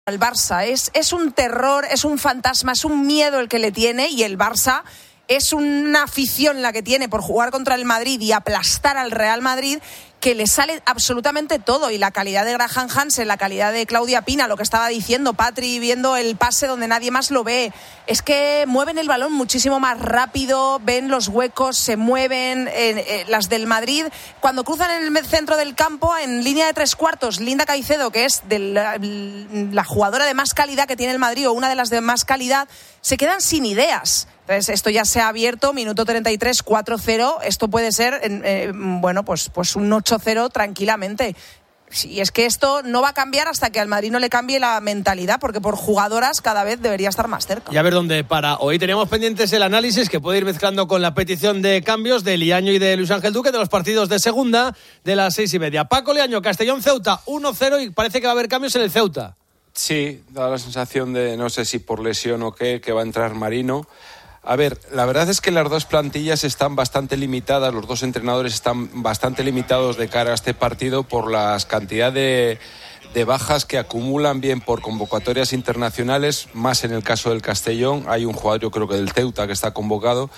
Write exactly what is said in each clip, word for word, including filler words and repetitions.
El Barça es, es un terror, es un fantasma, es un miedo el que le tiene, y el Barça es una afición la que tiene por jugar contra el Madrid y aplastar al Real Madrid, que le sale absolutamente todo. Y la calidad de Graham Hansen, la calidad de Claudia Pina, lo que estaba diciendo Patri, viendo el pase donde nadie más lo ve, es que mueven el balón muchísimo más rápido, ven los huecos, se mueven. Eh, eh, las del Madrid, cuando cruzan en el centro del campo, en línea de tres cuartos, Linda Caicedo, que es de la, la jugadora de más calidad que tiene el Madrid, o una de las de más calidad, se quedan sin ideas. Entonces, esto ya se ha abierto, minuto treinta y tres, cuatro cero, esto puede ser, eh, bueno, pues, pues un ocho cero tranquilamente. Y es que esto no va a cambiar hasta que al Madrid no le cambie la mentalidad, porque por jugadoras cada vez debería estar más cerca. Y a ver dónde para. Hoy teníamos pendientes el análisis que puede ir mezclando con la petición de cambios de Liaño y de Luis Ángel Duque de los partidos de segunda de las seis y media. Paco Liaño, Castellón Ceuta, uno cero, y parece que va a haber cambios en el Ceuta. Sí, da la sensación de, no sé si por lesión o qué, que va a entrar Marino. A ver, la verdad es que las dos plantillas están bastante limitadas, los dos entrenadores están bastante limitados de cara a este partido por las cantidad de, de bajas que acumulan, bien por convocatorias internacionales, más en el caso del Castellón. Hay un jugador, yo creo que del Ceuta, que está convocado,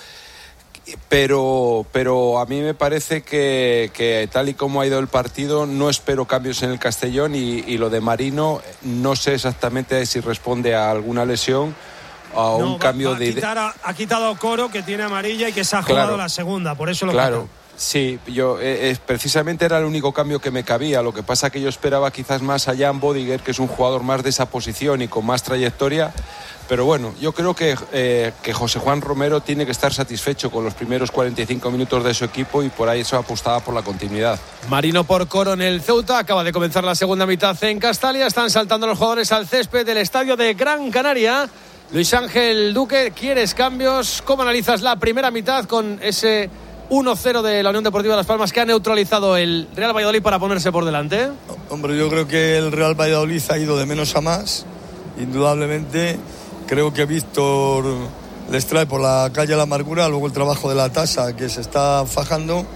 pero, pero a mí me parece que, que tal y como ha ido el partido, no espero cambios en el Castellón, y, y lo de Marino no sé exactamente si responde a alguna lesión a no, un va, cambio va, de... quitar a, ha quitado Coro, que tiene amarilla y que se ha jugado claro, la segunda, por eso lo claro, quita. Sí, yo eh, eh, precisamente era el único cambio que me cabía. Lo que pasa que yo esperaba quizás más a Jan Bodiger, que es un jugador más de esa posición y con más trayectoria. Pero bueno, yo creo que, eh, que José Juan Romero tiene que estar satisfecho con los primeros cuarenta y cinco minutos de su equipo, y por ahí eso apostaba por la continuidad. Marino por Coro en el Ceuta. Acaba de comenzar la segunda mitad en Castalia. Están saltando los jugadores al césped del estadio de Gran Canaria. Luis Ángel Duque, ¿quieres cambios? ¿Cómo analizas la primera mitad con ese uno cero de la Unión Deportiva Las Palmas que ha neutralizado el Real Valladolid para ponerse por delante? Hombre, yo creo que el Real Valladolid ha ido de menos a más, indudablemente. Creo que Víctor les trae por la calle la amargura, luego el trabajo de la tasa que se está fajando.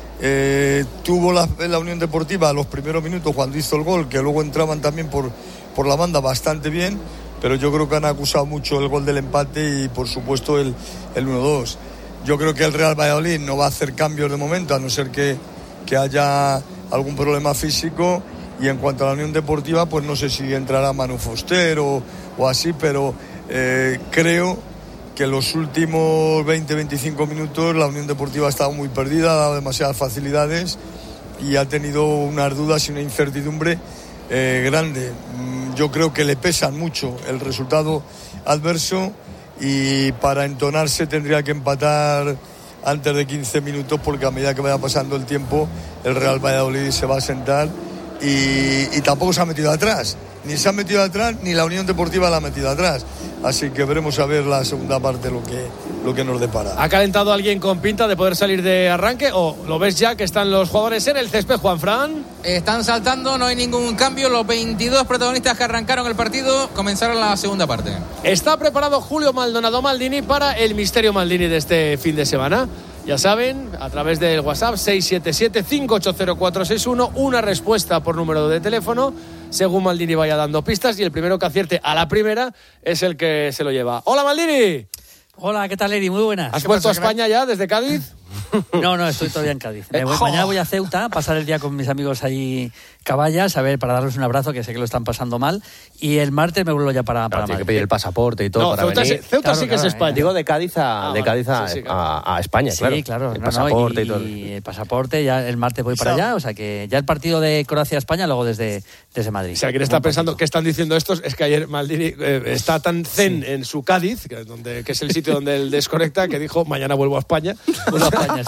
Eh, tuvo la, la Unión Deportiva los primeros minutos cuando hizo el gol, que luego entraban también por, por la banda bastante bien, pero yo creo que han acusado mucho el gol del empate y por supuesto el, el uno dos. Yo creo que el Real Valladolid no va a hacer cambios de momento, a no ser que, que haya algún problema físico. Y en cuanto a la Unión Deportiva, pues no sé si entrará Manu Foster o, o así, pero eh, creo que en los últimos veinte a veinticinco minutos la Unión Deportiva ha estado muy perdida, ha dado demasiadas facilidades y ha tenido unas dudas y una incertidumbre eh, grande. Yo creo que le pesan mucho el resultado adverso, y para entonarse tendría que empatar antes de quince minutos, porque a medida que vaya pasando el tiempo el Real Valladolid se va a sentar y, y tampoco se ha metido atrás, ni se ha metido atrás ni la Unión Deportiva la ha metido atrás, así que veremos a ver la segunda parte lo que, lo que nos depara. ¿Ha calentado alguien con pinta de poder salir de arranque o lo ves ya que están los jugadores en el césped, Juanfran? Están saltando, no hay ningún cambio, los veintidós protagonistas que arrancaron el partido comenzaron la segunda parte. Está preparado Julio Maldonado Maldini para el misterio Maldini de este fin de semana. Ya saben, a través del WhatsApp seis siete siete, cinco ocho cero, cuatro seis uno, una respuesta por número de teléfono según Maldini vaya dando pistas, y el primero que acierte a la primera es el que se lo lleva. ¡Hola, Maldini! Hola, ¿qué tal, Eri? Muy buenas. ¿Has vuelto a España ya desde Cádiz? No, no, estoy todavía en Cádiz. Me voy, mañana voy a Ceuta a pasar el día con mis amigos ahí Caballas, a ver, para darles un abrazo, que sé que lo están pasando mal. Y el martes me vuelvo ya para, para Claro, tiene Madrid. que pedir el pasaporte y todo No, para Ceuta, venir. sí, Ceuta Claro, sí que claro, es España. Digo de Cádiz a, Ah, de vale. Cádiz a, Sí, sí, claro. a, a España, Sí, claro. claro. El no, pasaporte no, y, y todo. y el pasaporte, ya el martes voy para allá, o sea que ya el partido de Croacia-España, luego desde, desde Madrid. Si alguien está pensando qué están diciendo estos, es que ayer Maldini eh, está tan zen sí. en su Cádiz, que, donde, que es el sitio donde él desconecta, que dijo, mañana vuelvo a España. Vuelvo a España,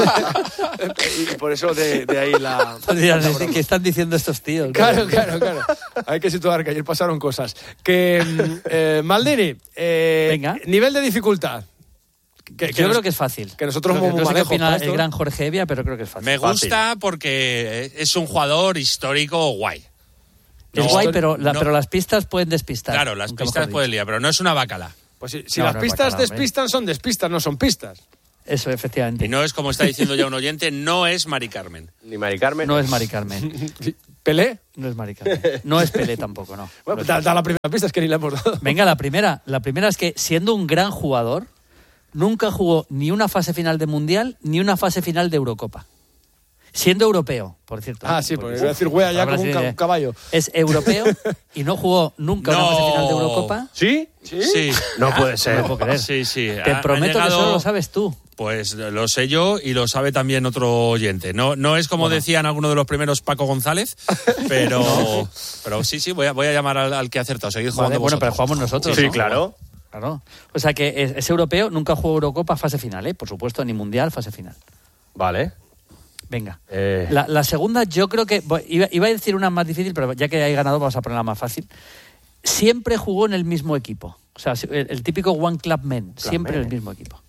sí. Y por eso de, de ahí la... Dirán, ¿qué están diciendo estos tíos? Claro, claro, claro. Hay que situar que ayer pasaron cosas. Que, eh, Maldini, eh, Venga. nivel de dificultad. Que, que Yo nos, creo que es fácil. Que nosotros creo que, como no sé qué manejos opina para el esto. gran Jorge Evia, pero creo que es fácil. Me gusta Fácil. porque es un jugador histórico guay. Es No, guay, pero, la, no. pero las pistas pueden despistar. Claro, las Nunca pistas mejor pueden dicho. liar, pero no es una bacala. Pues si, si No, las no, pistas bacalao, despistan, son despistas, no son pistas. Eso, efectivamente. Y no es, como está diciendo ya un oyente, no es Mari Carmen. Ni Mari Carmen. No es Mari Carmen. ¿Pelé? No es Mari Carmen. No es Pelé tampoco, no. Bueno, no da, da la primera pista, es que ni la hemos dado. Venga, la primera. La primera es que, siendo un gran jugador, nunca jugó ni una fase final de Mundial ni una fase final de Eurocopa. Siendo europeo, por cierto. Ah, sí, porque iba a decir wea ya como un ca- caballo. Es europeo y no jugó nunca No. una fase final de Eurocopa. ¿Sí? Sí. sí. No puede ser. No puedo creer. Sí, sí. Te Ha- prometo ha que llegado- solo lo sabes tú. Pues lo sé yo y lo sabe también otro oyente. No, no es como Bueno. decían algunos de los primeros, Paco González, pero, pero sí, sí, voy a, voy a llamar al, al que ha acertado. Seguid jugando Vale, bueno, vosotros. pero jugamos nosotros. Sí, ¿no? claro. Claro. O sea que es, es europeo, nunca jugó Eurocopa fase final, ¿eh? Por supuesto, ni Mundial, fase final. Vale. Venga. Eh. La, la segunda, yo creo que. Iba, iba a decir una más difícil, pero ya que hay ganado, vamos a ponerla más fácil. Siempre jugó en el mismo equipo. O sea, el, el típico One Club Men. Siempre en el mismo equipo.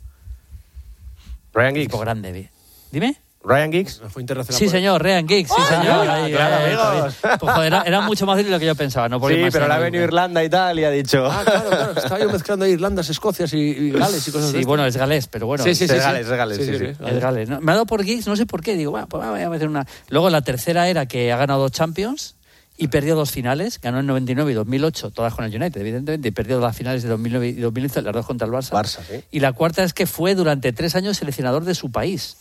Ryan Giggs. Equipo grande, bien. Dime. Ryan Giggs. Fue internacional. Sí, señor, Ryan Giggs, sí, señor. Ahí, claro, ahí, amigos. ahí. Pues, joder, era, era mucho más difícil de lo que yo pensaba. No por ir Sí, más pero le ha allá, venido ¿no? Irlanda y tal y ha dicho... Ah, claro, claro. Estaba yo mezclando Irlandas, Escocias y, y Gales y cosas Sí, de bueno, es galés, pero bueno. Sí, sí, sí. Es sí. Gales, es Gales, sí, sí. Es Gales. ¿no? Me ha dado por Giggs, no sé por qué. Digo, bueno, pues voy a hacer una. Luego la tercera era que ha ganado dos Champions y perdió dos finales. Ganó en noventa y nueve y dos mil ocho, todas con el United, evidentemente, y perdió las finales de dos mil nueve y dos mil once, las dos contra el Barça. Barça, sí. Y la cuarta es que fue durante tres años seleccionador de su país.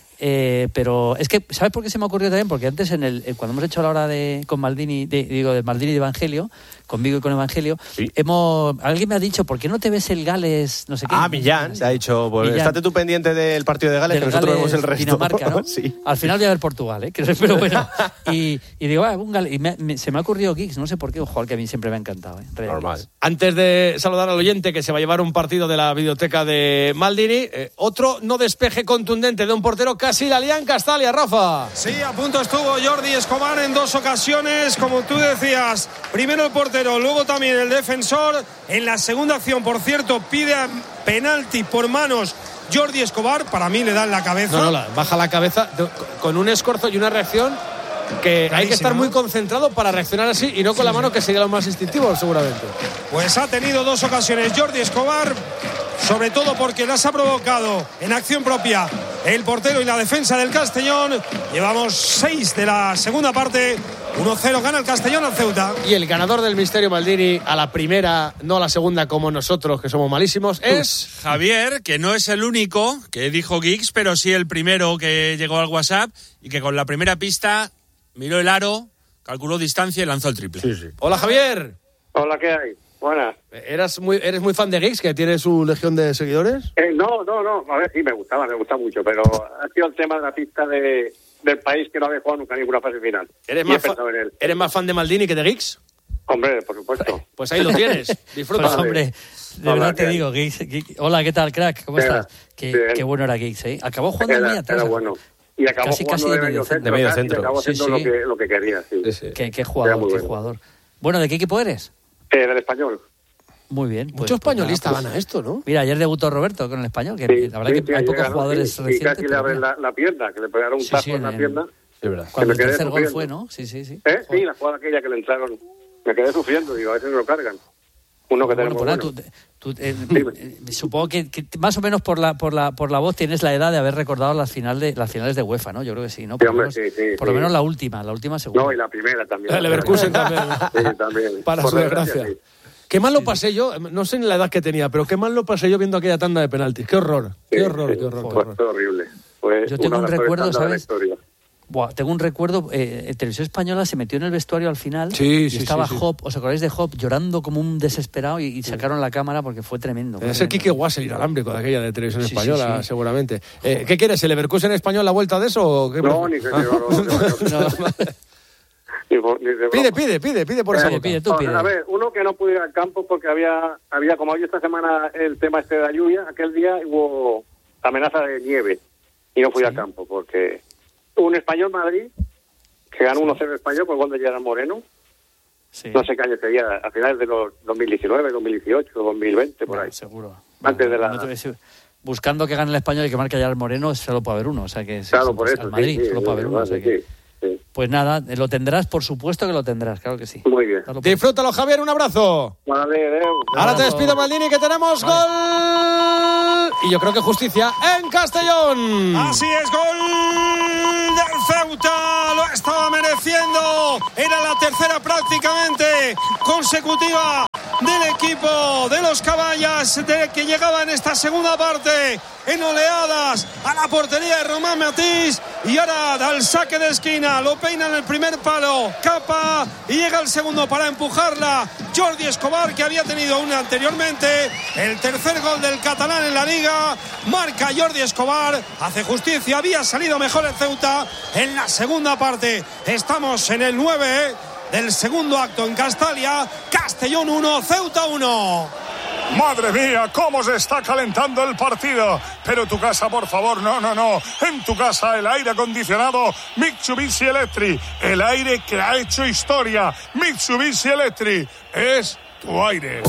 Eh, pero es que, ¿sabes por qué se me ocurrió también? Porque antes, en el, cuando hemos hecho la hora de con Maldini, de, digo, de Maldini de Evangelio, conmigo y con Evangelio, Sí. hemos alguien me ha dicho, ¿por qué no te ves el Gales? No sé qué. Ah, Millán. Se ha dicho, pues, Millán. estate tú pendiente del partido de Gales, Del que nosotros Gales, vemos el resto. Dinamarca, ¿no? Sí. Al final voy a ver Portugal, ¿eh? Que- Pero bueno. Y, y digo, ah, un Gales. Y me- me- se me ha ocurrido Giggs, no sé por qué, un jugador que a mí siempre me ha encantado, ¿eh? Ryan Normal. Giggs. Antes de saludar al oyente que se va a llevar un partido de la biblioteca de Maldini, eh, otro no despeje contundente de un portero, casi la lía en Castalia, Rafa. Sí, a punto estuvo Jordi Escobar en dos ocasiones, como tú decías. Primero el portero, luego también el defensor. En la segunda acción, por cierto, pide a penalti por manos Jordi Escobar. Para mí le da en la cabeza. No, no, la- baja la cabeza de- con un escorzo y una reacción que hay que Clarísima, estar ¿no? muy concentrado para reaccionar así y no con la mano, que sería lo más instintivo, seguramente. Pues ha tenido dos ocasiones Jordi Escobar, sobre todo porque las ha provocado en acción propia el portero y la defensa del Castellón. Llevamos seis de la segunda parte. uno cero gana el Castellón al Ceuta. Y el ganador del Misterio Maldini a la primera, no a la segunda como nosotros, que somos malísimos, es... Javier, que no es el único que dijo Giggs, pero sí el primero que llegó al WhatsApp y que con la primera pista miró el aro, calculó distancia y lanzó el triple. Sí, sí. Hola, Javier. Hola, ¿qué hay? Buenas. ¿Eras muy, ¿Eres muy fan de Giggs, que tiene su legión de seguidores? Eh, no, no, no. A ver, sí, me gustaba, me gusta mucho, pero ha sido el tema de la pista de, del país que no había jugado nunca ninguna fase final. ¿Eres Y he más, fa- pensado en él. ¿Eres más fan de Maldini que de Giggs? Hombre, por supuesto. Pues ahí lo tienes. Disfruta. Pues hombre, de Hola, verdad ¿qué te hay? digo, Giggs, Giggs- hola, ¿qué tal, crack? ¿Cómo Bien, estás? Qué, bien. qué bueno era Giggs, ¿eh? Acabó jugando en Era, media atrás. era bueno. Y acabó Casi, jugando casi de de medio medio centro. De medio casi, centro. y acabó Sí, haciendo sí. Lo, que, lo que quería, sí. Sí, sí. Qué, qué jugador, muy qué bueno. jugador. Bueno, ¿de qué equipo eres? Eh, del español. Muy bien. pues- Mucho pues españolista nada, pues- gana esto, ¿no? Mira, ayer debutó Roberto con el español, que Sí, la verdad sí, que sí, hay ayer pocos ganó, jugadores sí, recientes. Y casi le pero abren mira, la, la pierna, que le pegaron un Sí, tajo sí, en la en- pierna. Es verdad. cuando me el quedé tercer gol sufriendo. fue, ¿no? Sí, sí, sí. ¿Eh? Sí, Joder. la jugada aquella que le entraron. Me quedé sufriendo, digo, a veces lo cargan. Uno que Bueno, tenemos pues nada, bueno. tú, tú, eh, eh, supongo que, que más o menos por la, por la por la voz tienes la edad de haber recordado las final de las finales de UEFA, ¿no? Yo creo que sí, ¿no? Por, Sí, lo, hombre, menos, sí, sí, por lo sí. menos la última, la última seguro. No, y la primera también. El Leverkusen también. Sí, también. Para Por su desgracia. sí. Qué mal lo pasé yo, no sé ni la edad que tenía, pero qué mal lo pasé yo viendo aquella tanda de penaltis. Qué horror, qué Sí, horror, sí. qué horror, qué Fue, horror. fue horrible. Fue Yo tengo una un de las peores recuerdo, tandas de la ¿sabes? historia. Buah, tengo un recuerdo, eh, en Televisión Española se metió en el vestuario al final Sí, y sí, estaba sí, sí. Hop, ¿os acordáis de Hop? Llorando como un desesperado y, y sacaron la cámara porque fue tremendo. Debe fue ser tremendo. Quique Guas, el inalámbrico de aquella de Televisión Sí, sí, Española, sí. seguramente. Eh, ¿Qué quieres, el Leverkusen español, la vuelta de eso? O qué No, prefieres? ni se llevaron. Ni por- ni de Pide, broma. pide, pide, pide por esa Pide, boca. pide, tú pide. A ver, uno que no pudo ir al campo porque había, había como había esta semana el tema este de la lluvia, aquel día hubo amenaza de nieve y no fui al campo porque un español Madrid que ganó uno cero español con gol de Gerard Moreno, Sí. no sé qué año sería, a finales de los dos mil diecinueve, dos mil dieciocho, dos mil veinte, por Bueno, ahí. seguro. Antes de la- No te voy a decir- buscando que gane el español y que marque Gerard Moreno, solo puede haber uno. O sea que sí, Claro, sí, por pues, eso. al Madrid sí, sí, solo puede haber uno. o sea vale, que- sí, sí. Pues nada, eh, lo tendrás, por supuesto que lo tendrás, claro que sí. Muy bien. Dalo por- Disfrútalo, Javier, un abrazo. Vale, adeu. Ahora te despido, Maldini, que tenemos gol y yo creo que justicia en Castellón. Así es, gol del Ceuta, lo estaba mereciendo, era la tercera prácticamente consecutiva del equipo de los Caballas, de que llegaba en esta segunda parte en oleadas a la portería de Román Matís, y ahora da el saque de esquina, lo peina en el primer palo Capa y llega el segundo para empujarla Jordi Escobar, que había tenido una anteriormente. El tercer gol del catalán en la liga, marca Jordi Escobar, hace justicia, había salido mejor el Ceuta en la segunda parte. Estamos en el nueve del segundo acto en Castalia. Castellón uno, Ceuta uno. Madre mía, cómo se está calentando el partido. Pero tu casa, por favor, no, no, no. En tu casa el aire acondicionado Mitsubishi Electric, el aire que ha hecho historia. Mitsubishi Electric es tu aire.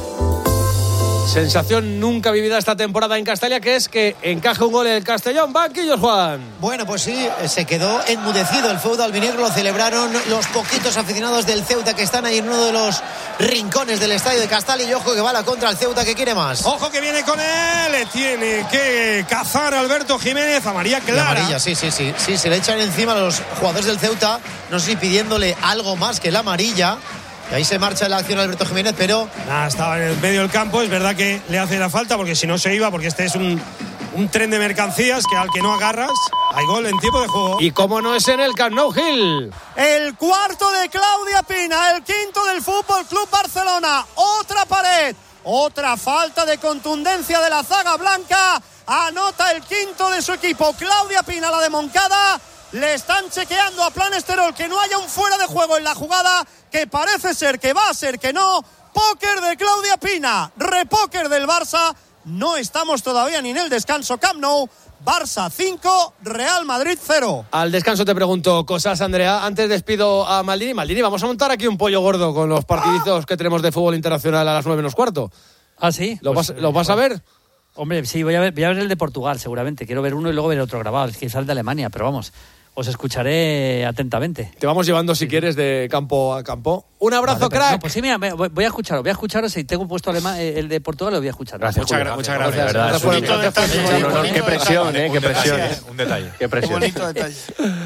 Sensación nunca vivida esta temporada en Castalia, que es que encaje un gol el Castellón. Banquillos, Juan. Bueno, pues sí, se quedó enmudecido el feudo albinegro. Lo celebraron los poquitos aficionados del Ceuta que están ahí en uno de los rincones del estadio de Castalia. Y ojo que va la contra el Ceuta, que quiere más. Ojo que viene con él, le tiene que cazar Alberto Jiménez, a María Clara. La amarilla, sí, sí, sí, sí, se le echan encima a los jugadores del Ceuta, no sé si pidiéndole algo más que la amarilla. Y ahí se marcha la acción Alberto Jiménez, pero... Nah, estaba en el medio del campo, es verdad que le hace la falta, porque si no se iba, porque este es un, un tren de mercancías que al que no agarras, hay gol en tiempo de juego. Y como no es en el Camp Nou, Gil. El cuarto de Claudia Pina, el quinto del Fútbol Club Barcelona. Otra pared, otra falta de contundencia de la zaga blanca. Anota el quinto de su equipo. Claudia Pina, la de Moncada. Le están chequeando a Planesterol que no haya un fuera de juego en la jugada, que parece ser que va a ser que no. Póker de Claudia Pina, repóker del Barça. No estamos todavía ni en el descanso. Camp Nou, Barça cinco, Real Madrid cero. Al descanso te pregunto cosas, Andrea. Antes despido a Maldini. Maldini, vamos a montar aquí un pollo gordo con los partidizos ¡Ah! que tenemos de fútbol internacional a las nueve menos cuarto. ¿Ah, sí? ¿Lo, pues, vas, ¿lo vas a ver? Hombre, sí, voy a ver, voy a ver el de Portugal, seguramente. Quiero ver uno y luego ver otro grabado. Es quizás el de Alemania, pero vamos, os escucharé atentamente. Te vamos llevando, si quieres, de campo a campo. Un abrazo, vale, crack. No, pues sí, mira, voy a escucharlo, voy a escucharlo. Si tengo puesto alemán, el de Portugal, lo voy a escuchar. Gracias, muchas, Julio, muchas gracias. gracias. gracias. gracias. gracias. gracias. Un honor, qué presión, eh, qué presión. Un detalle. Qué presión. Un bonito detalle.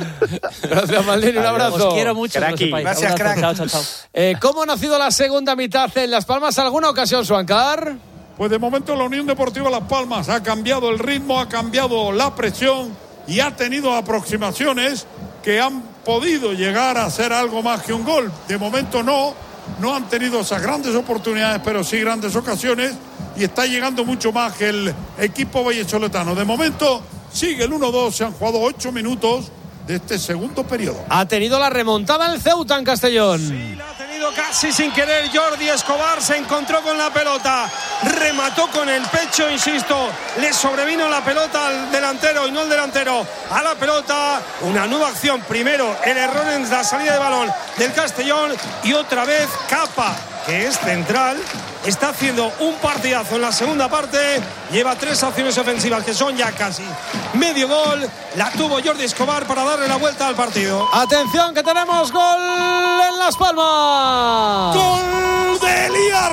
Gracias, Maldini, un abrazo. Os quiero mucho. Cracky. Que gracias, crack. Chao, chao, chao. Eh, ¿Cómo ha nacido la segunda mitad en Las Palmas? ¿Alguna ocasión, Suancar? Pues de momento la Unión Deportiva Las Palmas ha cambiado el ritmo, ha cambiado la presión y ha tenido aproximaciones que han podido llegar a hacer algo más que un gol. De momento no, no han tenido esas grandes oportunidades, pero sí grandes ocasiones, y está llegando mucho más que el equipo vallesoletano. De momento sigue el uno dos, se han jugado ocho minutos de este segundo periodo. Ha tenido la remontada el Ceuta en Castellón. Sí, la ha tenido casi sin querer Jordi Escobar, se encontró con la pelota, remató con el pecho, insisto, le sobrevino la pelota al delantero y no el delantero a la pelota. Una nueva acción, primero el error en la salida de balón del Castellón y otra vez Capa, que es central, está haciendo un partidazo en la segunda parte, lleva tres acciones ofensivas que son ya casi medio gol, la tuvo Jordi Escobar para darle la vuelta al partido. Atención que tenemos gol en Las Palmas. ¡Gol de Elías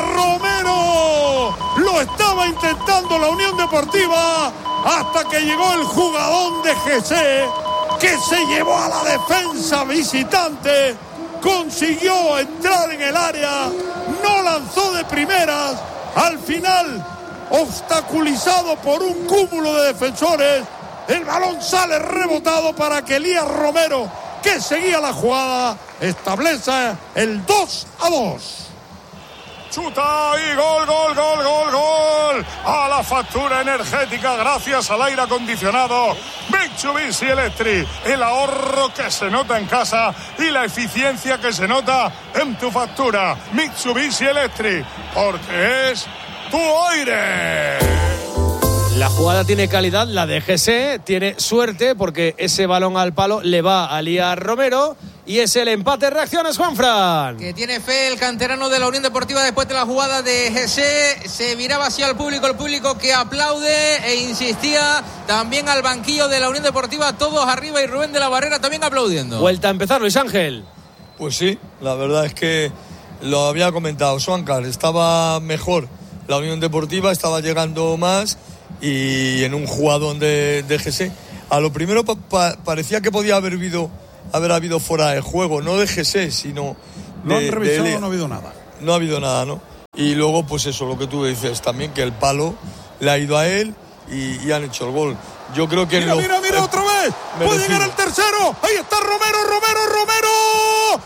Romero! Lo estaba intentando la Unión Deportiva hasta que llegó el jugadón de G C, que se llevó a la defensa visitante. Consiguió entrar en el área, no lanzó de primeras, al final, obstaculizado por un cúmulo de defensores, el balón sale rebotado para que Elías Romero, que seguía la jugada, establece el dos a dos. Chuta y gol, gol, gol, gol, gol. A la factura energética gracias al aire acondicionado Mitsubishi Electric. El ahorro que se nota en casa y la eficiencia que se nota en tu factura. Mitsubishi Electric, porque es tu aire. La jugada tiene calidad, la de G C tiene suerte porque ese balón al palo le va a Elías Romero y es el empate. Reacciones, Juanfran. Que tiene fe el canterano de la Unión Deportiva después de la jugada de G C. Se miraba hacia el público, el público que aplaude e insistía. También al banquillo de la Unión Deportiva, todos arriba, y Rubén de la Barrera también aplaudiendo. Vuelta a empezar, Luis Ángel. Pues sí, la verdad es que lo había comentado Suancar, estaba mejor la Unión Deportiva, estaba llegando más y en un jugadón de, de G S. A lo primero pa, pa, parecía que podía haber habido, haber habido fuera de juego, no de G S, sino de, lo han revisado, de, no ha habido nada. No ha habido nada, ¿no? Y luego, pues eso, lo que tú dices también, que el palo le ha ido a él y, y han hecho el gol. Yo creo que... Mira, lo, mira, mira, eh, otra vez. Puede llegar el tercero. Ahí está Romero, Romero, Romero.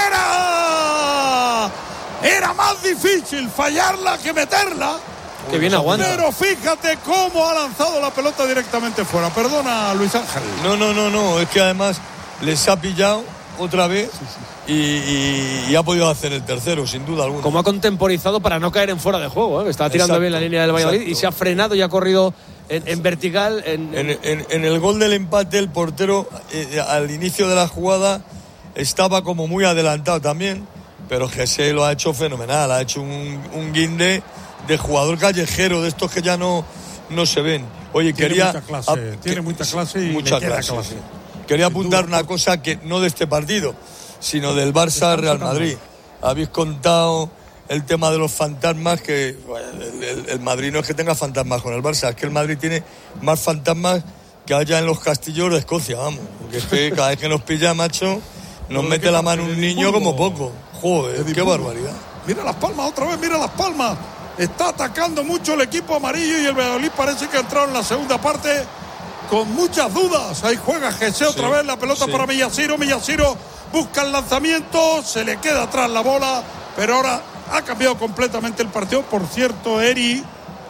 ¡Fuera! Era más difícil fallarla que meterla. Que bien aguanta. Pero fíjate cómo ha lanzado la pelota directamente fuera. Perdona, Luis Ángel. No, no, no, no. Es que además les ha pillado otra vez sí, sí. Y, y, y ha podido hacer el tercero, sin duda alguna. Como ha contemporizado para no caer en fuera de juego, ¿eh? Estaba tirando exacto, bien la línea del Valladolid exacto. Y se ha frenado y ha corrido en, en vertical. En, en... En, en, en el gol del empate, el portero eh, al inicio de la jugada estaba como muy adelantado también, pero G S lo ha hecho fenomenal. Ha hecho un, un guinde de jugador callejero, de estos que ya no, no se ven. Oye, tiene quería... Mucha clase, a, tiene que, mucha clase y mucha le queda clase, clase. Sí. Quería apuntar una cosa que no de este partido, sino del Barça Real Madrid. Habéis contado el tema de los fantasmas, que bueno, el, el, el Madrid no es que tenga fantasmas con el Barça, es que el Madrid tiene más fantasmas que haya en los castillos de Escocia, vamos. Porque es que cada vez que nos pilla, macho, nos mete la mano un niño como poco. Joder, qué barbaridad. Mira las palmas otra vez, mira las palmas. Está atacando mucho el equipo amarillo y el Valladolid parece que ha entrado en la segunda parte con muchas dudas. Ahí juega G S otra sí, vez, la pelota sí. para Millaciro, Millaciro busca el lanzamiento, se le queda atrás la bola, pero ahora ha cambiado completamente el partido. Por cierto, Eri,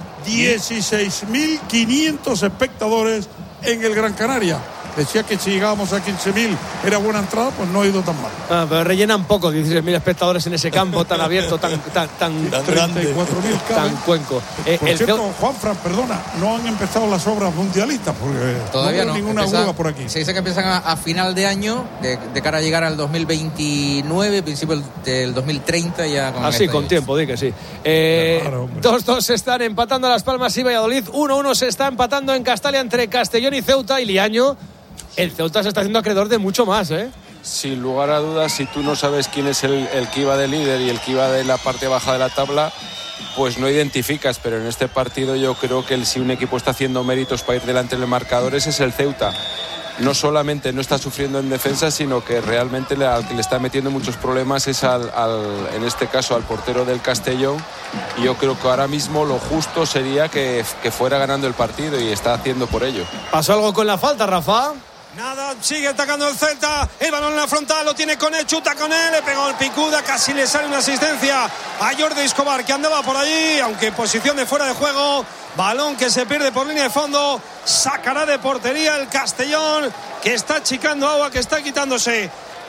dieciséis mil quinientos espectadores en el Gran Canaria. Decía que si llegábamos a quince mil era buena entrada, pues no ha ido tan mal. Ah, pero rellenan poco, dieciséis mil espectadores en ese campo tan abierto, tan tan tan, tan grande, tan cuenco. Eh, por el cierto, Ceu... Juanfran, perdona, no han empezado las obras mundialistas porque todavía no hay no, ninguna empieza, grúa por aquí. Se dice que empiezan a, a final de año, de, de cara a llegar al dos mil veintinueve, principio del dos mil treinta ya con. Ah, sí, con tiempo, di que sí. Eh, claro, dos dos se están empatando Las Palmas y Valladolid, uno uno se está empatando en Castalia entre Castellón y Ceuta y Liaño. El Ceuta se está haciendo acreedor de mucho más, ¿eh? Sin lugar a dudas, si tú no sabes quién es el, el que iba de líder y el que iba de la parte baja de la tabla, pues no identificas. Pero en este partido yo creo que el, si un equipo está haciendo méritos para ir delante de los marcadores es el Ceuta. No solamente no está sufriendo en defensa, sino que realmente le, al que le está metiendo muchos problemas es al, al, en este caso al portero del Castellón. Y yo creo que ahora mismo lo justo sería que, que fuera ganando el partido y está haciendo por ello. ¿Pasó algo con la falta, Rafa? Nada, sigue atacando el Celta, el balón en la frontal, lo tiene con él, chuta con él, le pegó el picuda, casi le sale una asistencia a Jordi Escobar que andaba por allí, aunque en posición de fuera de juego, balón que se pierde por línea de fondo, sacará de portería el Castellón, que está achicando agua, que está quitándose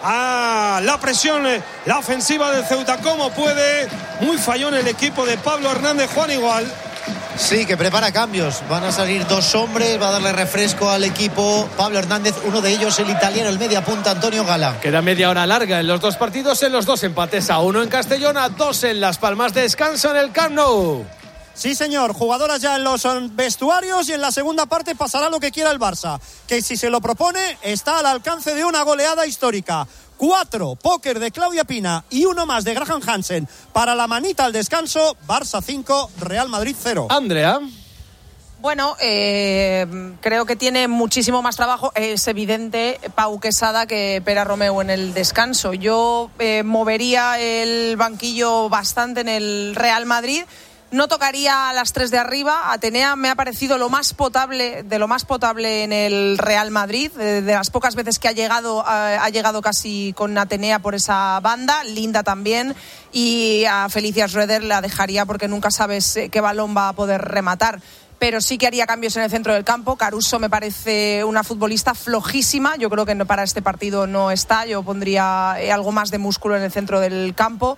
a la presión, la ofensiva del Ceuta como puede, muy fallón el equipo de Pablo Hernández, Juan igual. Sí, que prepara cambios. Van a salir dos hombres, va a darle refresco al equipo Pablo Hernández, uno de ellos el italiano, el media punta Antonio Gala. Queda media hora larga en los dos partidos, en los dos empates, a uno en Castellón, a dos en Las Palmas. Descansa en el Camp Nou. Sí, señor, jugadoras ya en los vestuarios y en la segunda parte pasará lo que quiera el Barça, que si se lo propone está al alcance de una goleada histórica. Cuatro, póker de Claudia Pina y uno más de Graham Hansen para la manita al descanso. Barça cinco, Real Madrid cero. Andrea. Bueno, eh, creo que tiene muchísimo más trabajo. Es evidente, Pau Quesada, que Pere Romeu en el descanso. Yo eh, movería el banquillo bastante en el Real Madrid. No tocaría a las tres de arriba. Atenea me ha parecido lo más potable, de lo más potable en el Real Madrid. De, de las pocas veces que ha llegado, ha, ha llegado casi con Atenea por esa banda. Linda también. Y a Felicia Schroeder la dejaría porque nunca sabes qué balón va a poder rematar. Pero sí que haría cambios en el centro del campo. Caruso me parece una futbolista flojísima. Yo creo que para este partido no está. Yo pondría algo más de músculo en el centro del campo.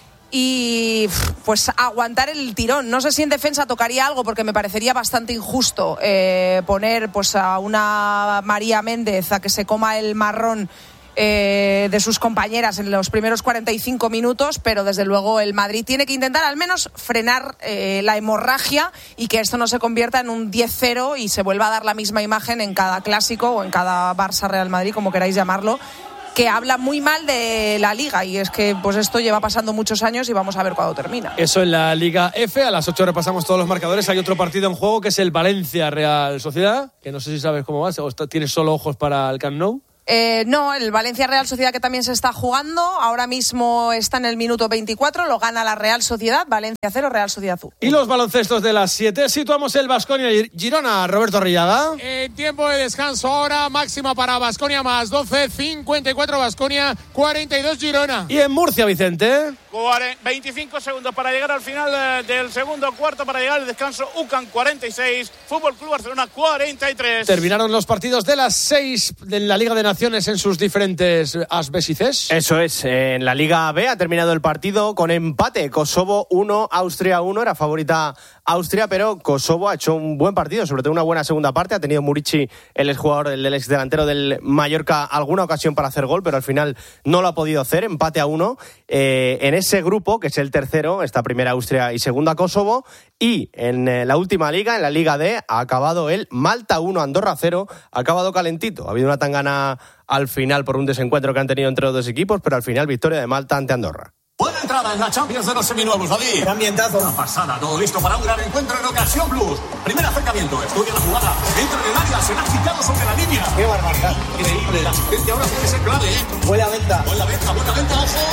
Y pues aguantar el tirón. No sé si en defensa tocaría algo porque me parecería bastante injusto eh, poner pues a una María Méndez a que se coma el marrón eh, de sus compañeras en los primeros cuarenta y cinco minutos, pero desde luego el Madrid tiene que intentar al menos frenar eh, la hemorragia y que esto no se convierta en un diez cero y se vuelva a dar la misma imagen en cada clásico o en cada Barça Real Madrid, como queráis llamarlo, que habla muy mal de la Liga, y es que pues esto lleva pasando muchos años y vamos a ver cuándo termina. Eso en la Liga F. A las ocho repasamos todos los marcadores. Hay otro partido en juego que es el Valencia Real Sociedad, que no sé si sabes cómo va, o tienes solo ojos para el Camp Nou. Eh, no, el Valencia Real Sociedad, que también se está jugando, ahora mismo está en el minuto veinticuatro, lo gana la Real Sociedad, Valencia cero, Real Sociedad uno. Y los baloncestos de las siete, situamos el Baskonia Girona, Roberto Rillaga. En tiempo de descanso ahora, máxima para Baskonia más doce, cincuenta y cuatro Baskonia, cuarenta y dos Girona. Y en Murcia, Vicente. veinticinco segundos para llegar al final del segundo cuarto, para llegar al descanso. U C A M cuarenta y seis, Fútbol Club Barcelona cuarenta y tres. Terminaron los partidos de las seis de la Liga de Naciones en sus diferentes Asbes y Ces. Eso es, en la Liga B ha terminado el partido con empate. Kosovo uno, Austria uno, era favorita Austria, pero Kosovo ha hecho un buen partido, sobre todo una buena segunda parte. Ha tenido Murici, el exjugador, el ex delantero del Mallorca, alguna ocasión para hacer gol, pero al final no lo ha podido hacer. Empate a uno. Eh, en ese grupo, que es el tercero, está primera Austria y segunda Kosovo. Y en eh, la última liga, en la Liga D, ha acabado el Malta uno, Andorra cero. Ha acabado calentito. Ha habido una tangana al final por un desencuentro que han tenido entre los dos equipos, pero al final victoria de Malta ante Andorra. Buena entrada en la Champions de los seminuevos, David. Gran ambientazo. Una pasada, todo listo para un gran encuentro en Ocasión Plus. Primer acercamiento, estudia la jugada, entra en el área, se la ha quitado sobre la línea. Qué barbaridad. Increíble, la asistencia ahora puede ser clave, ¿eh? Buena venta. Buena venta, buena venta,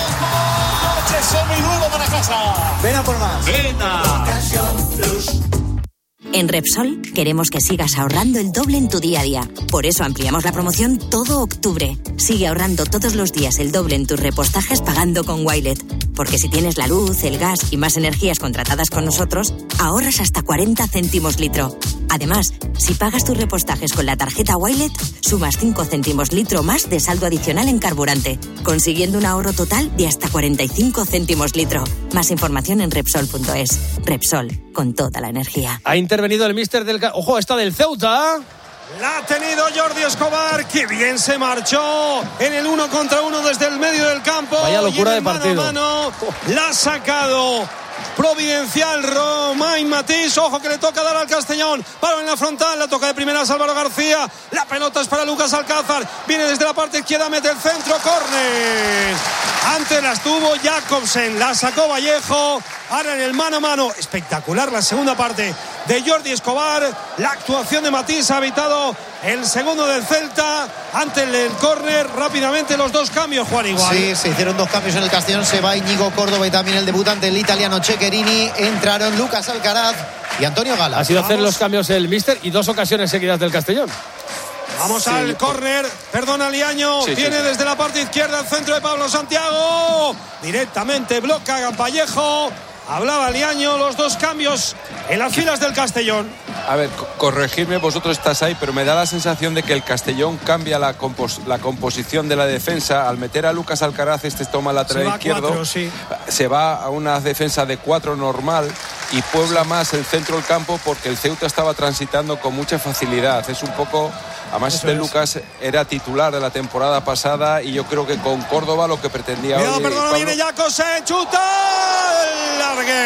ojo. Coche seminuevo para casa. Ven a por más. Venta. Ocasión Plus. En Repsol queremos que sigas ahorrando el doble en tu día a día. Por eso ampliamos la promoción todo octubre. Sigue ahorrando todos los días el doble en tus repostajes pagando con Wilet. Porque si tienes la luz, el gas y más energías contratadas con nosotros, ahorras hasta cuarenta céntimos litro. Además, si pagas tus repostajes con la tarjeta Wilet, sumas cinco céntimos litro más de saldo adicional en carburante, consiguiendo un ahorro total de hasta cuarenta y cinco céntimos litro. Más información en Repsol punto es. Repsol, con toda la energía. Ha intervenido el míster del... Ojo, está del Ceuta. La ha tenido Jordi Escobar, que bien se marchó en el uno contra uno desde el medio del campo. Vaya locura de partido. Mano a mano, la ha sacado providencial Romain Matís. Ojo que le toca dar al Castellón. Palo en la frontal, la toca de primeras Álvaro García. La pelota es para Lucas Alcázar. Viene desde la parte izquierda, mete el centro, córner. Antes las tuvo Jacobsen, la sacó Vallejo. Ahora en el mano a mano, espectacular la segunda parte de Jordi Escobar. La actuación de Matís ha evitado el segundo del Celta ante el córner. Rápidamente los dos cambios, Juan, igual. Sí, se hicieron dos cambios en el Castellón. Se va Íñigo Córdoba y también el debutante, el italiano Ceccherini. Entraron Lucas Alcaraz y Antonio Gala. Ha sido hacer los cambios el míster y dos ocasiones seguidas del Castellón. Vamos sí, al córner, perdona Liaño, sí, viene sí, sí. desde la parte izquierda el centro de Pablo Santiago, directamente bloca Vallejo. Hablaba Liaño, los dos cambios en las filas del Castellón. A ver, co- corregidme, vosotros estás ahí, pero me da la sensación de que el Castellón cambia la, compos- la composición de la defensa. Al meter a Lucas Alcaraz, este toma el lateral Se va a izquierdo, cuatro, sí. se va a una defensa de cuatro normal y puebla más el centro del campo porque el Ceuta estaba transitando con mucha facilidad. Es un poco... Además, Eso este es. Lucas era titular de la temporada pasada y yo creo que con Córdoba lo que pretendía Cuidado, hoy, perdona, Pablo- viene Jacobsen, chuta el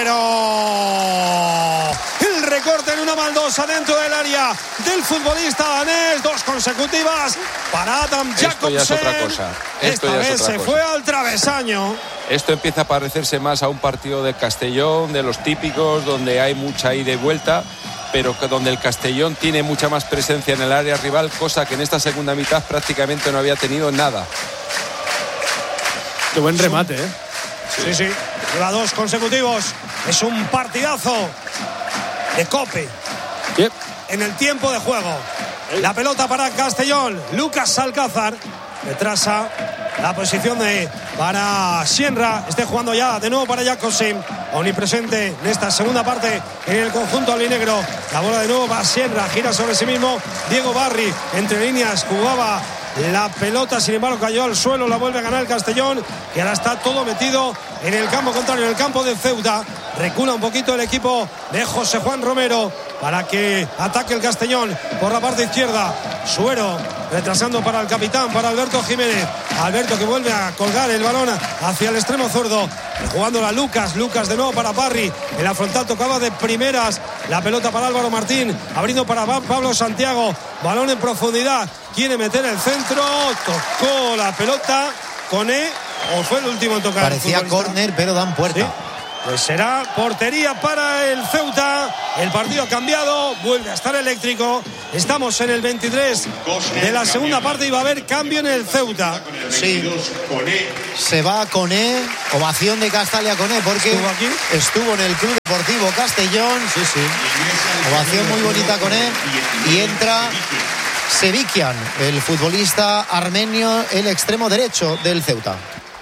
larguero. El recorte en una baldosa dentro del área del futbolista danés, dos consecutivas para Adam Jacobsen. Esto ya es otra cosa. Esto Esta ya es vez otra se cosa. fue al travesaño. Esto empieza a parecerse más a un partido de Castellón, de los típicos, donde hay mucha ida y vuelta, pero que donde el Castellón tiene mucha más presencia en el área rival, cosa que en esta segunda mitad prácticamente no había tenido nada. Qué buen remate, ¿eh? Sí, sí, lleva dos consecutivos. Es un partidazo de Cope. Yep. En el tiempo de juego. La pelota para Castellón. Lucas Alcázar retrasa la posición de para Sienra. Esté jugando ya de nuevo para Jacobsen. Omnipresente en esta segunda parte en el conjunto albinegro. La bola de nuevo para Sienra. Gira sobre sí mismo Diego Barri. Entre líneas jugaba la pelota, sin embargo cayó al suelo. La vuelve a ganar el Castellón, que ahora está todo metido en el campo contrario, en el campo de Ceuta. Recula un poquito el equipo de José Juan Romero para que ataque el Castellón por la parte izquierda. Suero retrasando para el capitán, para Alberto Jiménez. Alberto que vuelve a colgar el balón hacia el extremo zurdo jugando la Lucas, Lucas de nuevo para Parry, el afrontal tocaba de primeras, la pelota para Álvaro Martín, abriendo para Pablo Santiago, balón en profundidad, quiere meter el centro, tocó la pelota, Koné, o fue el último en tocar. Parecía córner, pero dan puerta. ¿Sí? Pues será portería para el Ceuta. El partido ha cambiado, vuelve a estar eléctrico. Estamos en el veintitrés de la segunda parte y va a haber cambio en el Ceuta. Sí. Se va Koné, ovación de Castalia Koné, porque estuvo, aquí? estuvo en el Club Deportivo Castellón. Sí, sí. Ovación muy bonita Koné. Y entra Sevikian, el futbolista armenio, el extremo derecho del Ceuta.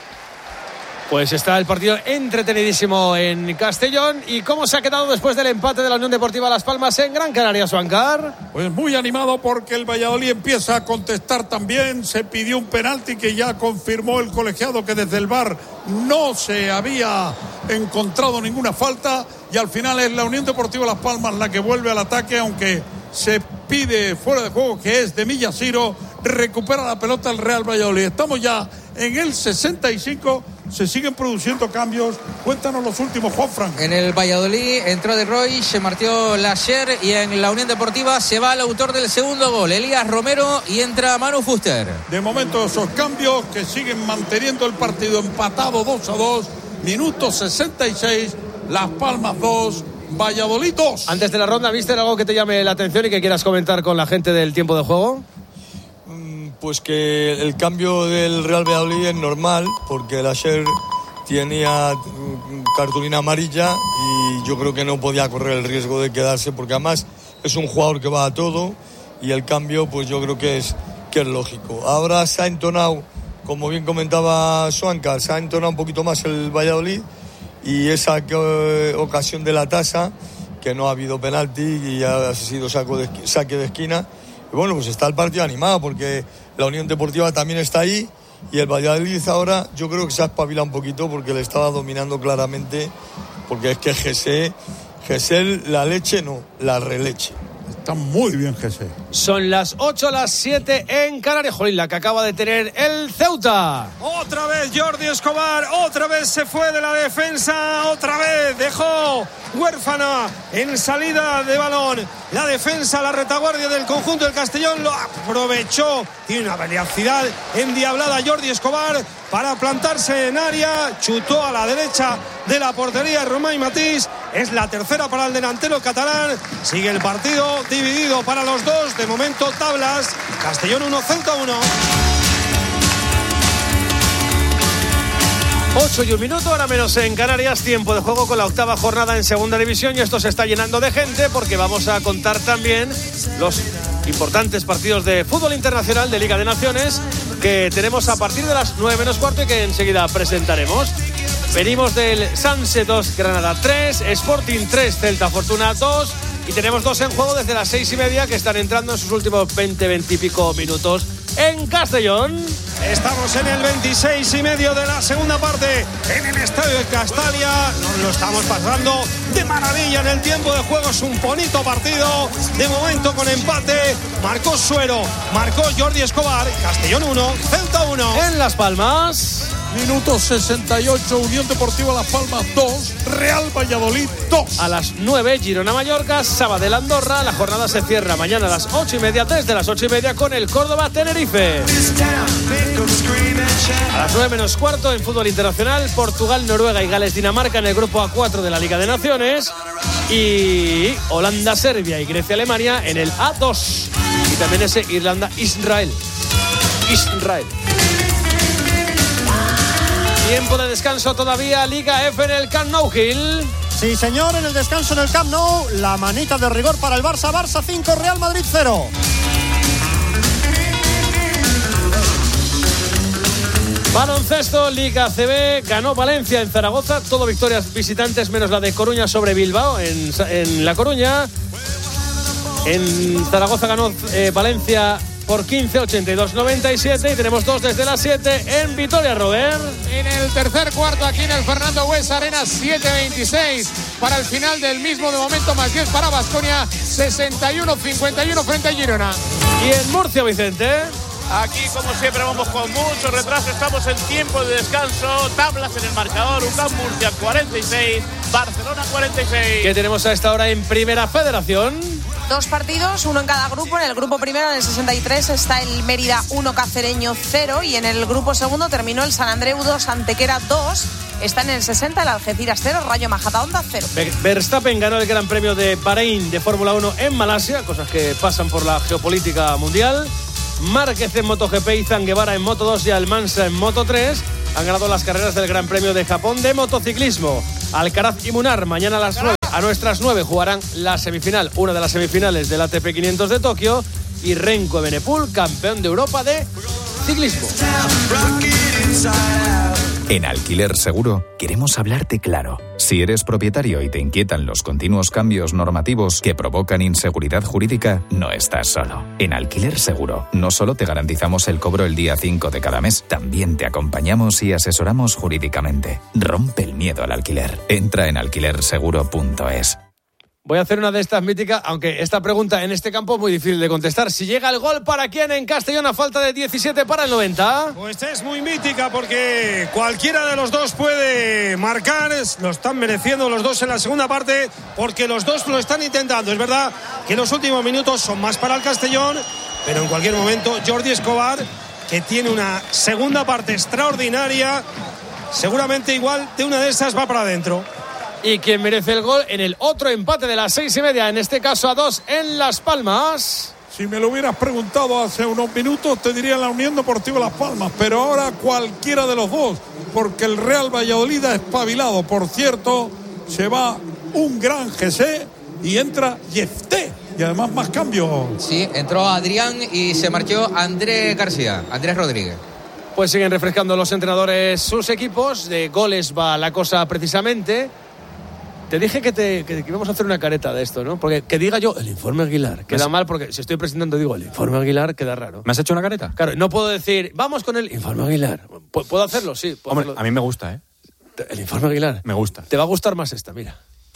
Pues está el partido entretenidísimo en Castellón. ¿Y cómo se ha quedado después del empate de la Unión Deportiva Las Palmas en Gran Canaria, Suancar? Pues muy animado porque el Valladolid empieza a contestar también. Se pidió un penalti que ya confirmó el colegiado que desde el V A R no se había encontrado ninguna falta. Y al final es la Unión Deportiva Las Palmas la que vuelve al ataque, aunque se pide fuera de juego, que es de Millasiro. Recupera la pelota el Real Valladolid. Estamos ya en el sesenta y cinco. Se siguen produciendo cambios. Cuéntanos los últimos, Juanfran. En el Valladolid entró De Roy, se marchó Lasher, y en la Unión Deportiva se va el autor del segundo gol, Elías Romero, y entra Manu Fuster. De momento esos cambios que siguen manteniendo el partido empatado dos a dos. Minuto sesenta y seis. Las Palmas dos, Valladolid dos. Antes de la ronda, ¿viste algo que te llame la atención y que quieras comentar con la gente del tiempo de juego? Pues que el cambio del Real Valladolid es normal, porque el Asher tenía cartulina amarilla y yo creo que no podía correr el riesgo de quedarse, porque además es un jugador que va a todo, y el cambio pues yo creo que es, que es lógico. Ahora se ha entonado, como bien comentaba Suanca, se ha entonado un poquito más el Valladolid, y esa eh, ocasión de la tasa, que no ha habido penalti y ha sido saco de, saque de esquina. Y bueno, pues está el partido animado, porque la Unión Deportiva también está ahí, y el Valladolid ahora yo creo que se ha espabilado un poquito, porque le estaba dominando claramente, porque es que Gesé, Gesé la leche no, la releche. Está muy bien Gesé. Son las ocho, las siete en Canarias. Jolín, la que acaba de tener el Ceuta. Otra vez Jordi Escobar, otra vez se fue de la defensa, otra vez dejó huérfana en salida de balón la defensa, la retaguardia del conjunto del Castellón, lo aprovechó, tiene una velocidad endiablada Jordi Escobar para plantarse en área, chutó a la derecha de la portería Román Matís. Es la tercera para el delantero catalán. Sigue el partido dividido para los dos, de momento tablas, Castellón uno, Ceuta uno. ocho y un minuto, ahora menos en Canarias, tiempo de juego con la octava jornada en segunda división, y esto se está llenando de gente porque vamos a contar también los importantes partidos de fútbol internacional de Liga de Naciones que tenemos a partir de las nueve menos cuarto y que enseguida presentaremos. Venimos del Sanse dos, Granada tres, Sporting tres, Celta Fortuna dos, y tenemos dos en juego desde las seis y media que están entrando en sus últimos veinte, veinte y pico minutos en Castellón. Estamos en el veintiséis y medio de la segunda parte en el estadio de Castalia. Nos lo estamos pasando de maravilla en el tiempo de juego. Es un bonito partido. De momento con empate. Marcó Suero, marcó Jordi Escobar. Castellón uno, Ceuta uno. En Las Palmas. Minuto sesenta y ocho, Unión Deportiva Las Palmas dos, Real Valladolid dos. A las nueve, Girona-Mallorca, Sabadell Andorra. La jornada se cierra mañana a las ocho y media, desde las ocho y media con el Córdoba-Tenerife. A las nueve menos cuarto en fútbol internacional, Portugal, Noruega y Gales-Dinamarca en el grupo A cuatro de la Liga de Naciones. Y Holanda-Serbia y Grecia-Alemania en el A dos. Y también ese Irlanda-Israel. Israel. Tiempo de descanso todavía, Liga F en el Camp Nou, Gil. Sí, señor, en el descanso en el Camp Nou, la manita de rigor para el Barça. Barça cinco, Real Madrid cero. Baloncesto, Liga C B, ganó Valencia en Zaragoza, todo victorias visitantes menos la de Coruña sobre Bilbao en, en La Coruña. En Zaragoza ganó eh, Valencia por quince, ochenta y dos, noventa y siete, y tenemos dos desde las siete en Vitoria, Robert. En el tercer cuarto aquí en el Fernando Buesa Arena, siete veintiséis para el final del mismo, de momento más diez para Baskonia, sesenta y uno cincuenta y uno frente a Girona. Y en Murcia, Vicente. Aquí, como siempre, vamos con mucho retraso. Estamos en tiempo de descanso. Tablas en el marcador. U C A M Murcia cuarenta y seis, Barcelona cuarenta y seis. ¿Qué tenemos a esta hora en Primera Federación? Dos partidos, uno en cada grupo. En el grupo primero, en el sesenta y tres, está el Mérida uno, Cacereño cero. Y en el grupo segundo terminó el San Andreu dos, Antequera dos. Está en el sesenta el Algeciras cero, Rayo Majadahonda cero. Verstappen ganó el Gran Premio de Bahrein de Fórmula uno en Malasia, cosas que pasan por la geopolítica mundial. Márquez en MotoGP, Izan Guevara en Moto dos y Almansa en Moto tres han ganado las carreras del Gran Premio de Japón de motociclismo. Alcaraz y Munar mañana a las nueve, a nuestras nueve jugarán la semifinal, una de las semifinales del A T P quinientos de Tokio, y Renko Evenepoel, campeón de Europa de ciclismo. En Alquiler Seguro queremos hablarte claro. Si eres propietario y te inquietan los continuos cambios normativos que provocan inseguridad jurídica, no estás solo. En Alquiler Seguro no solo te garantizamos el cobro el día cinco de cada mes, también te acompañamos y asesoramos jurídicamente. Rompe el miedo al alquiler. Entra en alquiler seguro punto es. Voy a hacer una de estas míticas, aunque esta pregunta en este campo es muy difícil de contestar. Si llega el gol, ¿para quién en Castellón a falta de diecisiete para el noventa? Pues es muy mítica porque cualquiera de los dos puede marcar. Lo están mereciendo los dos en la segunda parte porque los dos lo están intentando. Es verdad que los últimos minutos son más para el Castellón, pero en cualquier momento Jordi Escobar, que tiene una segunda parte extraordinaria, seguramente igual de una de esas va para adentro. Y quien merece el gol en el otro empate de las seis y media, en este caso a dos en Las Palmas. Si me lo hubieras preguntado hace unos minutos, te diría la Unión Deportiva Las Palmas, pero ahora cualquiera de los dos, porque el Real Valladolid ha espabilado. Por cierto, se va un gran G C y entra Yefté. Y además más cambios. Sí, entró Adrián y se marchó Andrés García, Andrés Rodríguez. Pues siguen refrescando los entrenadores sus equipos. De goles va la cosa precisamente. Te dije que, te, que, que íbamos a hacer una careta de esto, ¿no? Porque que diga yo el informe Aguilar queda mal, porque si estoy presentando digo el informe Aguilar queda raro. ¿Me has hecho una careta? Claro, no puedo decir vamos con el informe Aguilar. ¿Puedo hacerlo? Sí. Puedo Hombre, hacerlo. A mí me gusta, ¿eh? El informe Aguilar. Me gusta. Te va a gustar más esta, mira.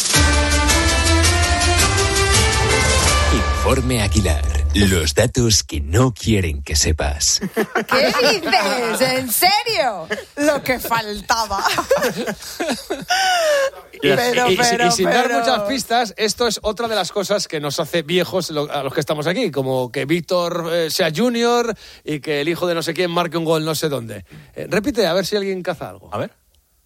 Informe Aguilar. Los datos que no quieren que sepas. ¿Qué dices? ¿En serio? Lo que faltaba. Pero, y, y, pero, y sin pero... dar muchas pistas, esto es otra de las cosas que nos hace viejos a los que estamos aquí, como que Víctor eh, sea junior y que el hijo de no sé quién marque un gol no sé dónde. Eh, repite, a ver si alguien caza algo. A ver.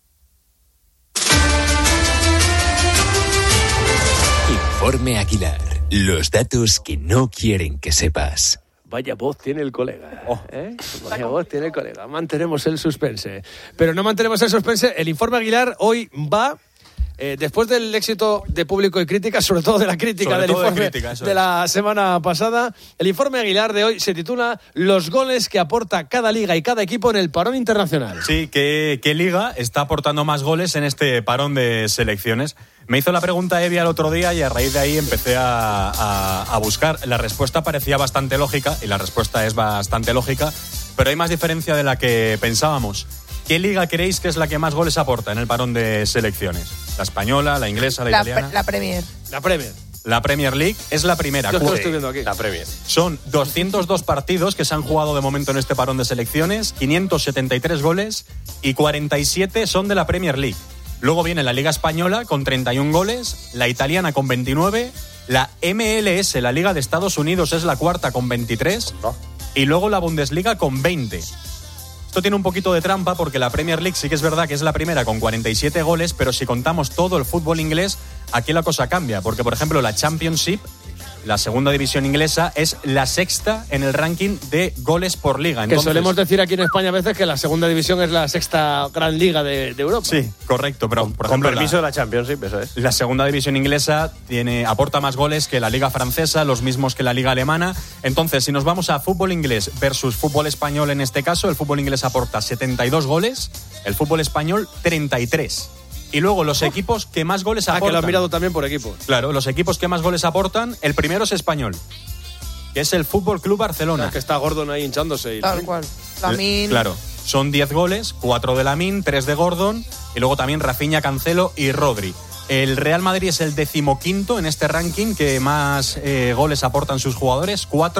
Informe Aguilar. Los datos que no quieren que sepas. Vaya voz tiene el colega. Oh. ¿Eh? Vaya voz tiene el colega. Mantenemos el suspense. Pero no mantenemos el suspense. El informe Aguilar hoy va... Eh, después del éxito de público y crítica, sobre todo de la crítica sobre del informe de, crítica, de la semana pasada, el informe Aguilar de hoy se titula Los goles que aporta cada liga y cada equipo en el parón internacional. Sí, ¿qué, qué liga está aportando más goles en este parón de selecciones? Me hizo la pregunta Evi el otro día y a raíz de ahí empecé a, a, a buscar. La respuesta parecía bastante lógica y la respuesta es bastante lógica, pero hay más diferencia de la que pensábamos. ¿Qué liga creéis que es la que más goles aporta en el parón de selecciones? ¿La española, la inglesa, la, la italiana? La Premier. La Premier. La Premier League es la primera. Yo lo estoy viendo aquí. La Premier. Son doscientos dos partidos que se han jugado de momento en este parón de selecciones, quinientos setenta y tres goles y cuarenta y siete son de la Premier League. Luego viene la Liga Española con treinta y un goles, la italiana con veintinueve, la M L S, la Liga de Estados Unidos, es la cuarta con veintitrés y luego la Bundesliga con veinte. Esto tiene un poquito de trampa porque la Premier League sí que es verdad que es la primera con cuarenta y siete goles, pero si contamos todo el fútbol inglés, aquí la cosa cambia, porque por ejemplo la Championship, la segunda división inglesa, es la sexta en el ranking de goles por liga. Entonces, que solemos decir aquí en España a veces que la segunda división es la sexta gran liga de, de Europa. Sí, correcto, pero por Con ejemplo, permiso la, de la Championship, eso es. La segunda división inglesa tiene, aporta más goles que la liga francesa, los mismos que la liga alemana. Entonces, si nos vamos a fútbol inglés versus fútbol español en este caso, el fútbol inglés aporta setenta y dos goles, el fútbol español treinta y tres. Y luego los equipos que más goles aportan. Ah, que lo has mirado también por equipos. Claro, los equipos que más goles aportan, el primero es español, que es el Fútbol Club Barcelona. O sea, que está Gordon ahí hinchándose. Y Tal cual. Lamine. Claro, son diez goles, cuatro de Lamine, tres de Gordon y luego también Rafinha, Cancelo y Rodri. El Real Madrid es el decimoquinto en este ranking que más eh, goles aportan sus jugadores, cuatro.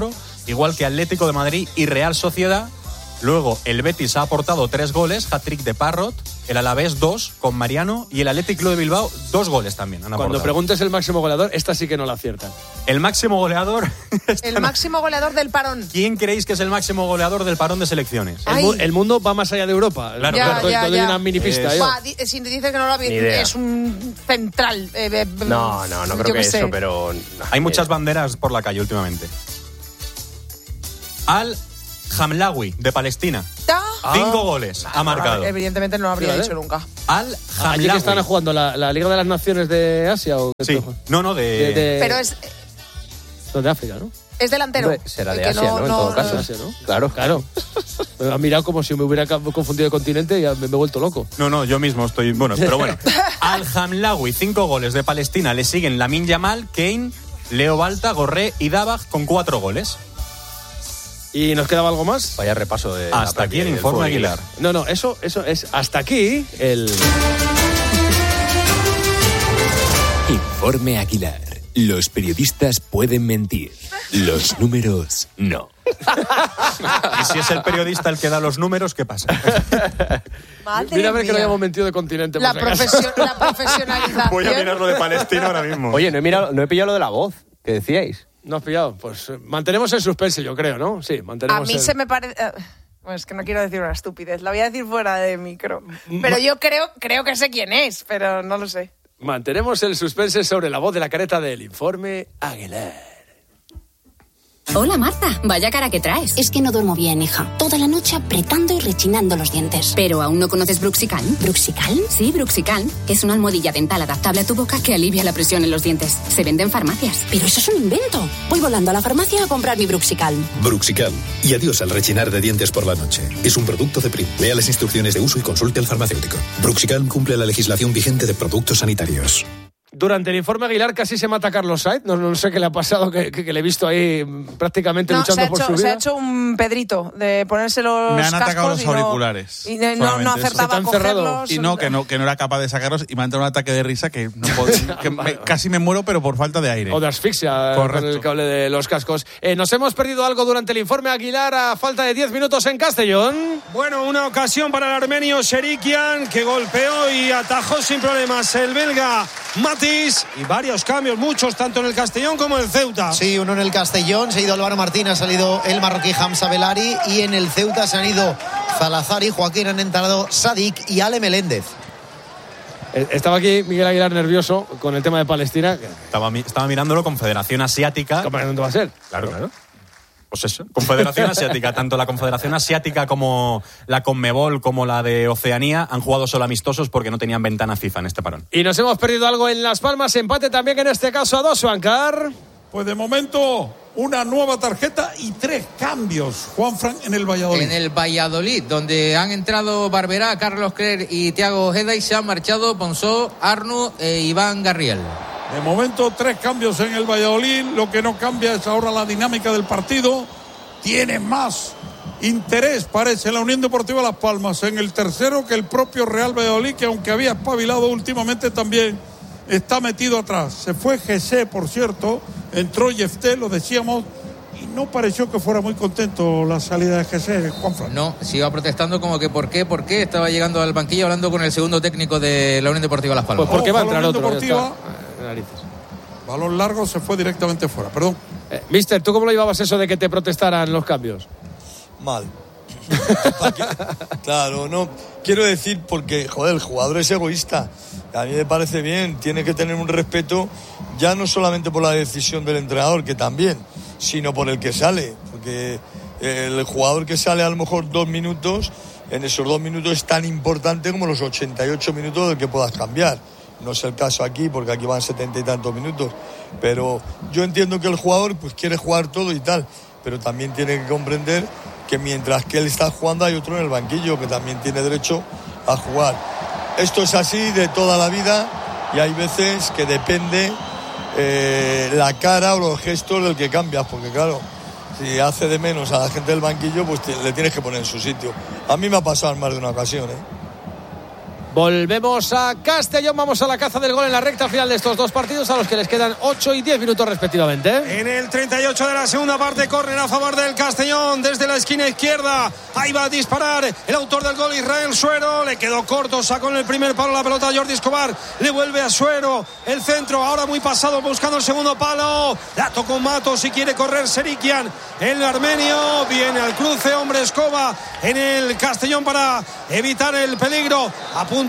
igual que Atlético de Madrid y Real Sociedad. Luego el Betis ha aportado tres goles, hat-trick de Parrot, el Alavés dos con Mariano y el Athletic Club de Bilbao dos goles también han aportado. Cuando preguntes el máximo goleador, esta sí que no la aciertan. El máximo goleador... El máximo goleador del parón. ¿Quién creéis que es el máximo goleador del parón de selecciones? El, mu- el mundo va más allá de Europa. Claro, Ya, claro. ya, Te doy ya. una mini pista. Es- yo. Buah, di- si dices que no lo ha Ni visto, idea. es un central. eh, eh, No, no, no yo creo que qué sé. eso, pero... Hay muchas banderas por la calle últimamente. Al Hamlawi, de Palestina. Ah. Cinco goles ha marcado. Evidentemente no lo habría Vale. dicho nunca. Al ¿Allí que Hamlawi. están jugando la, la Liga de las Naciones de Asia o qué Sí, esto? no, no, de... de, de- Pero es, no, de África, ¿no? es delantero. Hombre, será El de que Asia, ¿no? En todo no- caso. Asia, ¿no? Claro. Claro. Me ha mirado como si me hubiera ca- confundido de continente y ya me, me he vuelto loco. No, no, yo mismo estoy... Bueno, pero bueno. Al Hamlawi, cinco goles de Palestina. Le siguen Lamine Yamal, Kane, Leo Balta, Gorré y Dabag con cuatro goles. ¿Y nos quedaba algo más? Vaya repaso de... Hasta aquí el informe Aguilar. No, no, eso, eso es hasta aquí el... Informe Aguilar. Los periodistas pueden mentir. Los números no. Y si es el periodista el que da los números, ¿qué pasa? Madre Mira a ver que no mía. hayamos mentido de continente. La, por si acaso. profesio- la profesionalización. Voy a mirar lo de Palestina ahora mismo. Oye, no he, mirado, no he pillado lo de la voz que decíais. ¿No has pillado? Pues eh, mantenemos el suspense, yo creo, ¿no? Sí, A mantenemos mí el... se me parece... eh, Bueno, es que no quiero decir una estupidez. La voy a decir fuera de micro. Pero yo creo, creo que sé quién es, pero no lo sé. Mantenemos el suspense sobre la voz de la careta del informe Aguilar. Hola Marta, vaya cara que traes. Es que no duermo bien, hija. Toda la noche apretando y rechinando los dientes. ¿Pero aún no conoces Bruxicalm? ¿Bruxicalm? Sí, Bruxicalm. Es una almohadilla dental adaptable a tu boca que alivia la presión en los dientes. Se vende en farmacias. Pero eso es un invento. Voy volando a la farmacia a comprar mi Bruxicalm. Bruxicalm. Y adiós al rechinar de dientes por la noche. Es un producto de Prim. Lea las instrucciones de uso y consulte al farmacéutico. Bruxicalm cumple la legislación vigente de productos sanitarios. Durante el informe Aguilar casi se mata a Carlos Sainz. No, no sé qué le ha pasado, que, que- que le he visto ahí prácticamente No, luchando se ha, por hecho, su se vida. ha hecho un Pedrito de ponerse los Me han cascos atacado los y no- auriculares. Y no, no, no solamente eso. acertaba a cogerlos. Y no que, no, que no era capaz de sacarlos y me ha entrado un ataque de risa que, no puedo- que me- casi me muero, pero por falta de aire. O de asfixia Correcto. con el cable de los cascos. Eh, nos hemos perdido algo durante el informe Aguilar a falta de diez minutos en Castellón. Bueno, una ocasión para el armenio Sherikian, que golpeó y atajó sin problemas el belga Matis. Y varios cambios, muchos, tanto en el Castellón como en el Ceuta. Sí, uno en el Castellón, se ha ido Álvaro Martín, ha salido el marroquí Hamza Belari, y en el Ceuta se han ido Salazar y Joaquín, han entrado Sadik y Ale Meléndez. Eh, Estaba aquí Miguel Aguilar nervioso con el tema de Palestina. Estaba, mi- estaba mirándolo Confederación Asiática. ¿Cómo dónde va a ser? Claro, claro. Pues eso, Confederación Asiática. Tanto la Confederación Asiática como la Conmebol como la de Oceanía han jugado solo amistosos porque no tenían ventana FIFA en este parón. Y nos hemos perdido algo en Las Palmas, empate también en este caso a dos, Juancar. Pues de momento, una nueva tarjeta y tres cambios, Juanfran, en el Valladolid. En el Valladolid, donde han entrado Barberá, Carlos Cler y Thiago Ojeda, y se han marchado Ponsó, Arnu e Iván Garriel. De momento, tres cambios en el Valladolid. Lo que no cambia es ahora la dinámica del partido. Tiene más interés, parece, la Unión Deportiva Las Palmas en el tercero que el propio Real Valladolid, que aunque había espabilado últimamente, también está metido atrás. Se fue Gessé, por cierto, entró Yefté, lo decíamos, y no pareció que fuera muy contento la salida de Gessé, Juanfran. No, se iba protestando como que por qué, por qué estaba llegando al banquillo hablando con el segundo técnico de la Unión Deportiva Las Palmas. Pues porque va a Ojo, entrar la otro. Unión ya Deportiva. está. Eh, narices. Balón largo, se fue directamente fuera, perdón. Eh, Mister, ¿tú cómo lo llevabas eso de que te protestaran los cambios? Mal. Claro, no. Quiero decir, porque, joder, el jugador es egoísta. A mí me parece bien, tiene que tener un respeto, ya no solamente por la decisión del entrenador, que también, sino por el que sale. Porque el jugador que sale a lo mejor dos minutos, en esos dos minutos es tan importante como los ochenta y ocho minutos del que puedas cambiar. No es el caso aquí, porque aquí van setenta y tantos minutos. Pero yo entiendo que el jugador pues quiere jugar todo y tal, pero también tiene que comprender que mientras que él está jugando hay otro en el banquillo que también tiene derecho a jugar. Esto es así de toda la vida y hay veces que depende eh, la cara o los gestos del que cambias, porque claro, si hace de menos a la gente del banquillo, pues te, le tienes que poner en su sitio. A mí me ha pasado en más de una ocasión, ¿eh? Volvemos a Castellón, vamos a la caza del gol en la recta final de estos dos partidos, a los que les quedan ocho y diez minutos respectivamente. En el treinta y ocho de la segunda parte, córner a favor del Castellón desde la esquina izquierda. Ahí va a disparar el autor del gol, Israel Suero. Le quedó corto, sacó en el primer palo la pelota a Jordi Escobar. Le vuelve a Suero el centro, ahora muy pasado, buscando el segundo palo. La tocó Matos y quiere correr Serikian, el armenio. Viene al cruce, hombre Escoba en el Castellón para evitar el peligro. A punto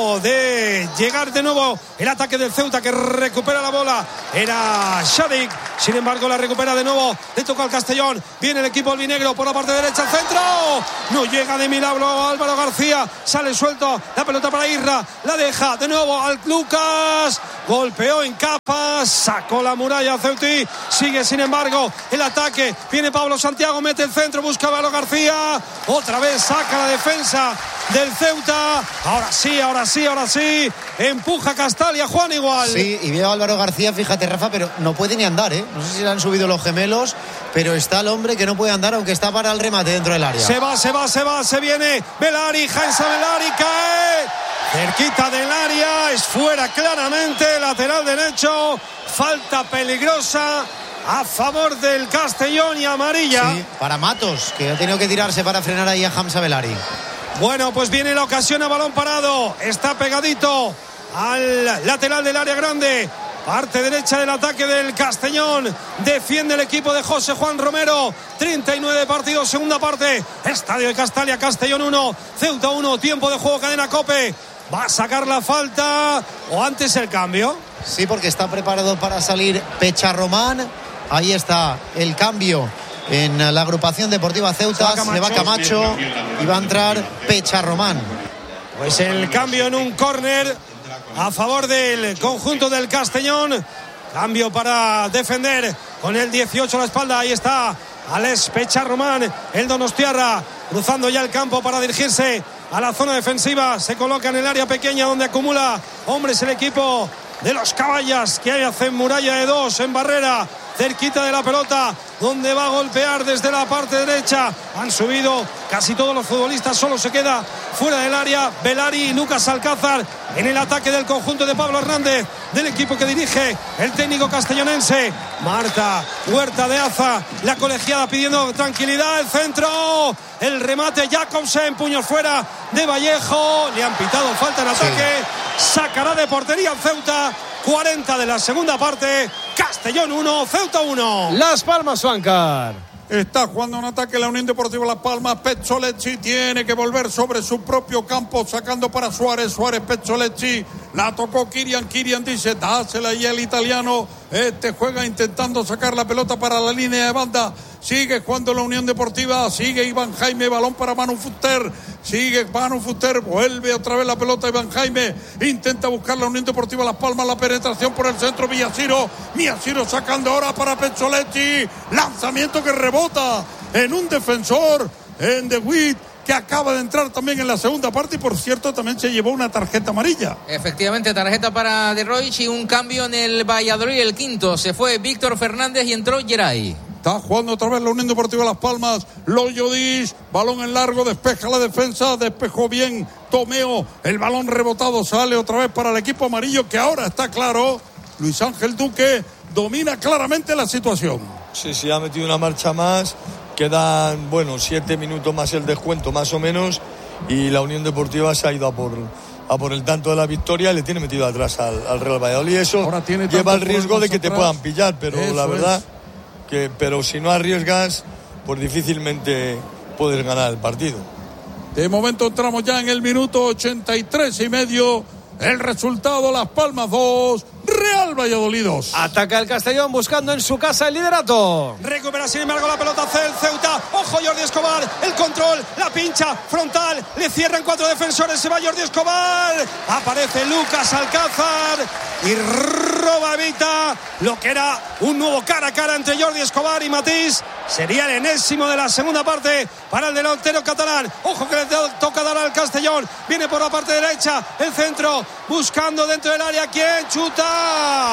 de llegar de nuevo el ataque del Ceuta, que recupera la bola. Era Shadik, sin embargo la recupera de nuevo. Le toca al Castellón. Viene el equipo albinegro por la parte derecha, el centro. No llega de milagro Álvaro García. Sale suelto la pelota para Irra. La deja de nuevo al Lucas. Golpeó en capas. Sacó la muralla Ceutí. Sigue sin embargo el ataque. Viene Pablo Santiago. Mete el centro. Busca a Álvaro García. Otra vez saca la defensa del Ceuta. Ahora sí, ahora sí, ahora sí. Empuja Castalia, Juan, igual. Sí, y veo a Álvaro García, fíjate, Rafa, pero no puede ni andar, ¿eh? No sé si le han subido los gemelos, pero está el hombre que no puede andar, aunque está para el remate dentro del área. Se va, se va, se va, se viene Belari, Hansa Belari, cae cerquita del área, es fuera claramente, lateral derecho, falta peligrosa a favor del Castellón y amarilla. Sí, para Matos, que ha tenido que tirarse para frenar ahí a Hansa Belari. Bueno, pues viene la ocasión a balón parado. Está pegadito al lateral del área grande. Parte derecha del ataque del Castellón. Defiende el equipo de José Juan Romero. treinta y nueve partidos, segunda parte. Estadio de Castalia, Castellón uno, Ceuta uno. Tiempo de juego, cadena COPE. Va a sacar la falta o antes el cambio. Sí, porque está preparado para salir Pecharromán. Ahí está el cambio en la agrupación deportiva Ceuta. Se va Camacho y va a entrar Pecharromán. Pues el cambio en un córner a favor del conjunto del Castellón. Cambio para defender con el dieciocho a la espalda. Ahí está Alex Pecharromán, el donostiarra, cruzando ya el campo para dirigirse a la zona defensiva. Se coloca en el área pequeña donde acumula hombres el equipo de los Caballas, que ahí hacen muralla de dos en barrera, cerquita de la pelota, donde va a golpear desde la parte derecha. Han subido casi todos los futbolistas, solo se queda fuera del área Belari y Lucas Alcázar en el ataque del conjunto de Pablo Hernández, del equipo que dirige el técnico castellonense. Marta Huerta de Aza, la colegiada pidiendo tranquilidad, el centro, el remate Jacobsen, puños fuera de Vallejo, le han pitado falta en ataque, sí. Sacará de portería al Ceuta. cuarenta de la segunda parte, Castellón uno, Ceuta uno. Las Palmas, Juancar. Está jugando un ataque la Unión Deportiva Las Palmas. Pezzolecci tiene que volver sobre su propio campo, sacando para Suárez. Suárez, Pezzolecci, la tocó Kirian. Kirian dice, dásela y el italiano. Este juega intentando sacar la pelota para la línea de banda. Sigue jugando la Unión Deportiva, sigue Iván Jaime, balón para Manu Fuster, sigue Manu Fuster, vuelve otra vez la pelota Iván Jaime, intenta buscar la Unión Deportiva Las Palmas, la penetración por el centro, Villaciro, Villaciro sacando ahora para Pezzolecci, lanzamiento que rebota en un defensor, en De Witt, que acaba de entrar también en la segunda parte y por cierto también se llevó una tarjeta amarilla. Efectivamente, tarjeta para De Roich y un cambio en el Valladolid, el quinto, se fue Víctor Fernández y entró Geray. Está jugando otra vez la Unión Deportiva Las Palmas. Loyo Dis, balón en largo, despeja la defensa, despejó bien Tomeo. El balón rebotado sale otra vez para el equipo amarillo, que ahora está claro. Luis Ángel Duque domina claramente la situación. Sí, sí, ha metido una marcha más. Quedan, bueno, siete minutos más el descuento, más o menos. Y la Unión Deportiva se ha ido a por, a por el tanto de la victoria. Le tiene metido atrás al, al Real Valladolid. Eso ahora tiene lleva el riesgo de que atrás te puedan pillar, pero Eso la verdad... Es. Que, pero si no arriesgas, pues difícilmente puedes ganar el partido. De momento entramos ya en el minuto ochenta y tres y medio. El resultado, Las Palmas dos, Real Valladolid dos. Ataca el Castellón buscando en su casa el liderato. Recupera sin embargo la pelota el Ceuta. Ojo Jordi Escobar, el control, la pincha frontal. Le cierran cuatro defensores, se va Jordi Escobar. Aparece Lucas Alcázar y roba evita lo que era un nuevo cara a cara entre Jordi Escobar y Matís. Sería el enésimo de la segunda parte para el delantero catalán. Ojo que le toca dar al Castellón. Viene por la parte derecha, el centro, buscando dentro del área. ¿Quién chuta?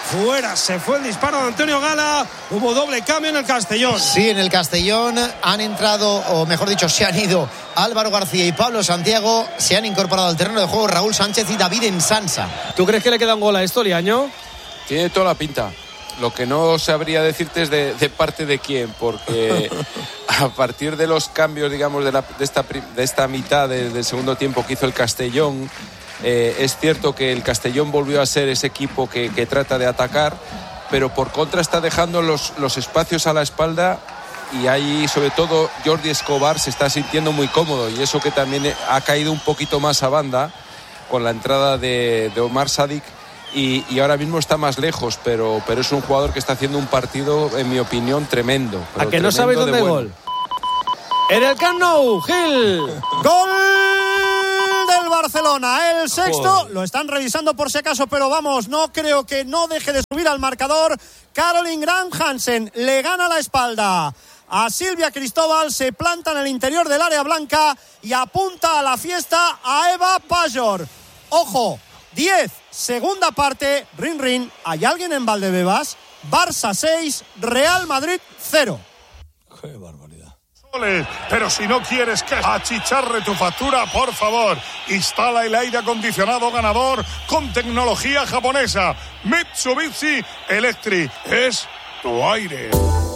fuera. Se fue el disparo de Antonio Gala. Hubo doble cambio en el Castellón. Sí, en el Castellón han entrado, o mejor dicho, se han ido Álvaro García y Pablo Santiago. Se han incorporado al terreno de juego Raúl Sánchez y David Ensansa. ¿Tú crees que le queda un gol a esto, Liaño? Tiene toda la pinta. Lo que no sabría decirte es de, de parte de quién, porque a partir de los cambios, digamos, de, la, de, esta, de esta mitad de, del segundo tiempo que hizo el Castellón, eh, es cierto que el Castellón volvió a ser ese equipo que, que trata de atacar, pero por contra está dejando los, los espacios a la espalda, y ahí sobre todo Jordi Escobar se está sintiendo muy cómodo, y eso que también ha caído un poquito más a banda con la entrada de, de Omar Sadik. Y, y ahora mismo está más lejos, pero, pero es un jugador que está haciendo un partido, en mi opinión, tremendo. ¿A que no sabes dónde hay gol? En el Camp Nou, Gil. Gol del Barcelona, el sexto. Joder. Lo están revisando por si acaso, pero vamos, no creo que no deje de subir al marcador. Caroline Graham Hansen le gana la espalda a Silvia Cristóbal, se planta en el interior del área blanca y apunta a la fiesta a Eva Pajor. Ojo, diez, segunda parte, rin rin, ¿hay alguien en Valdebebas? Barça seis, Real Madrid cero. Qué barbaridad. Pero si no quieres que achicharre tu factura, por favor, instala el aire acondicionado ganador con tecnología japonesa. Mitsubishi Electric es tu aire.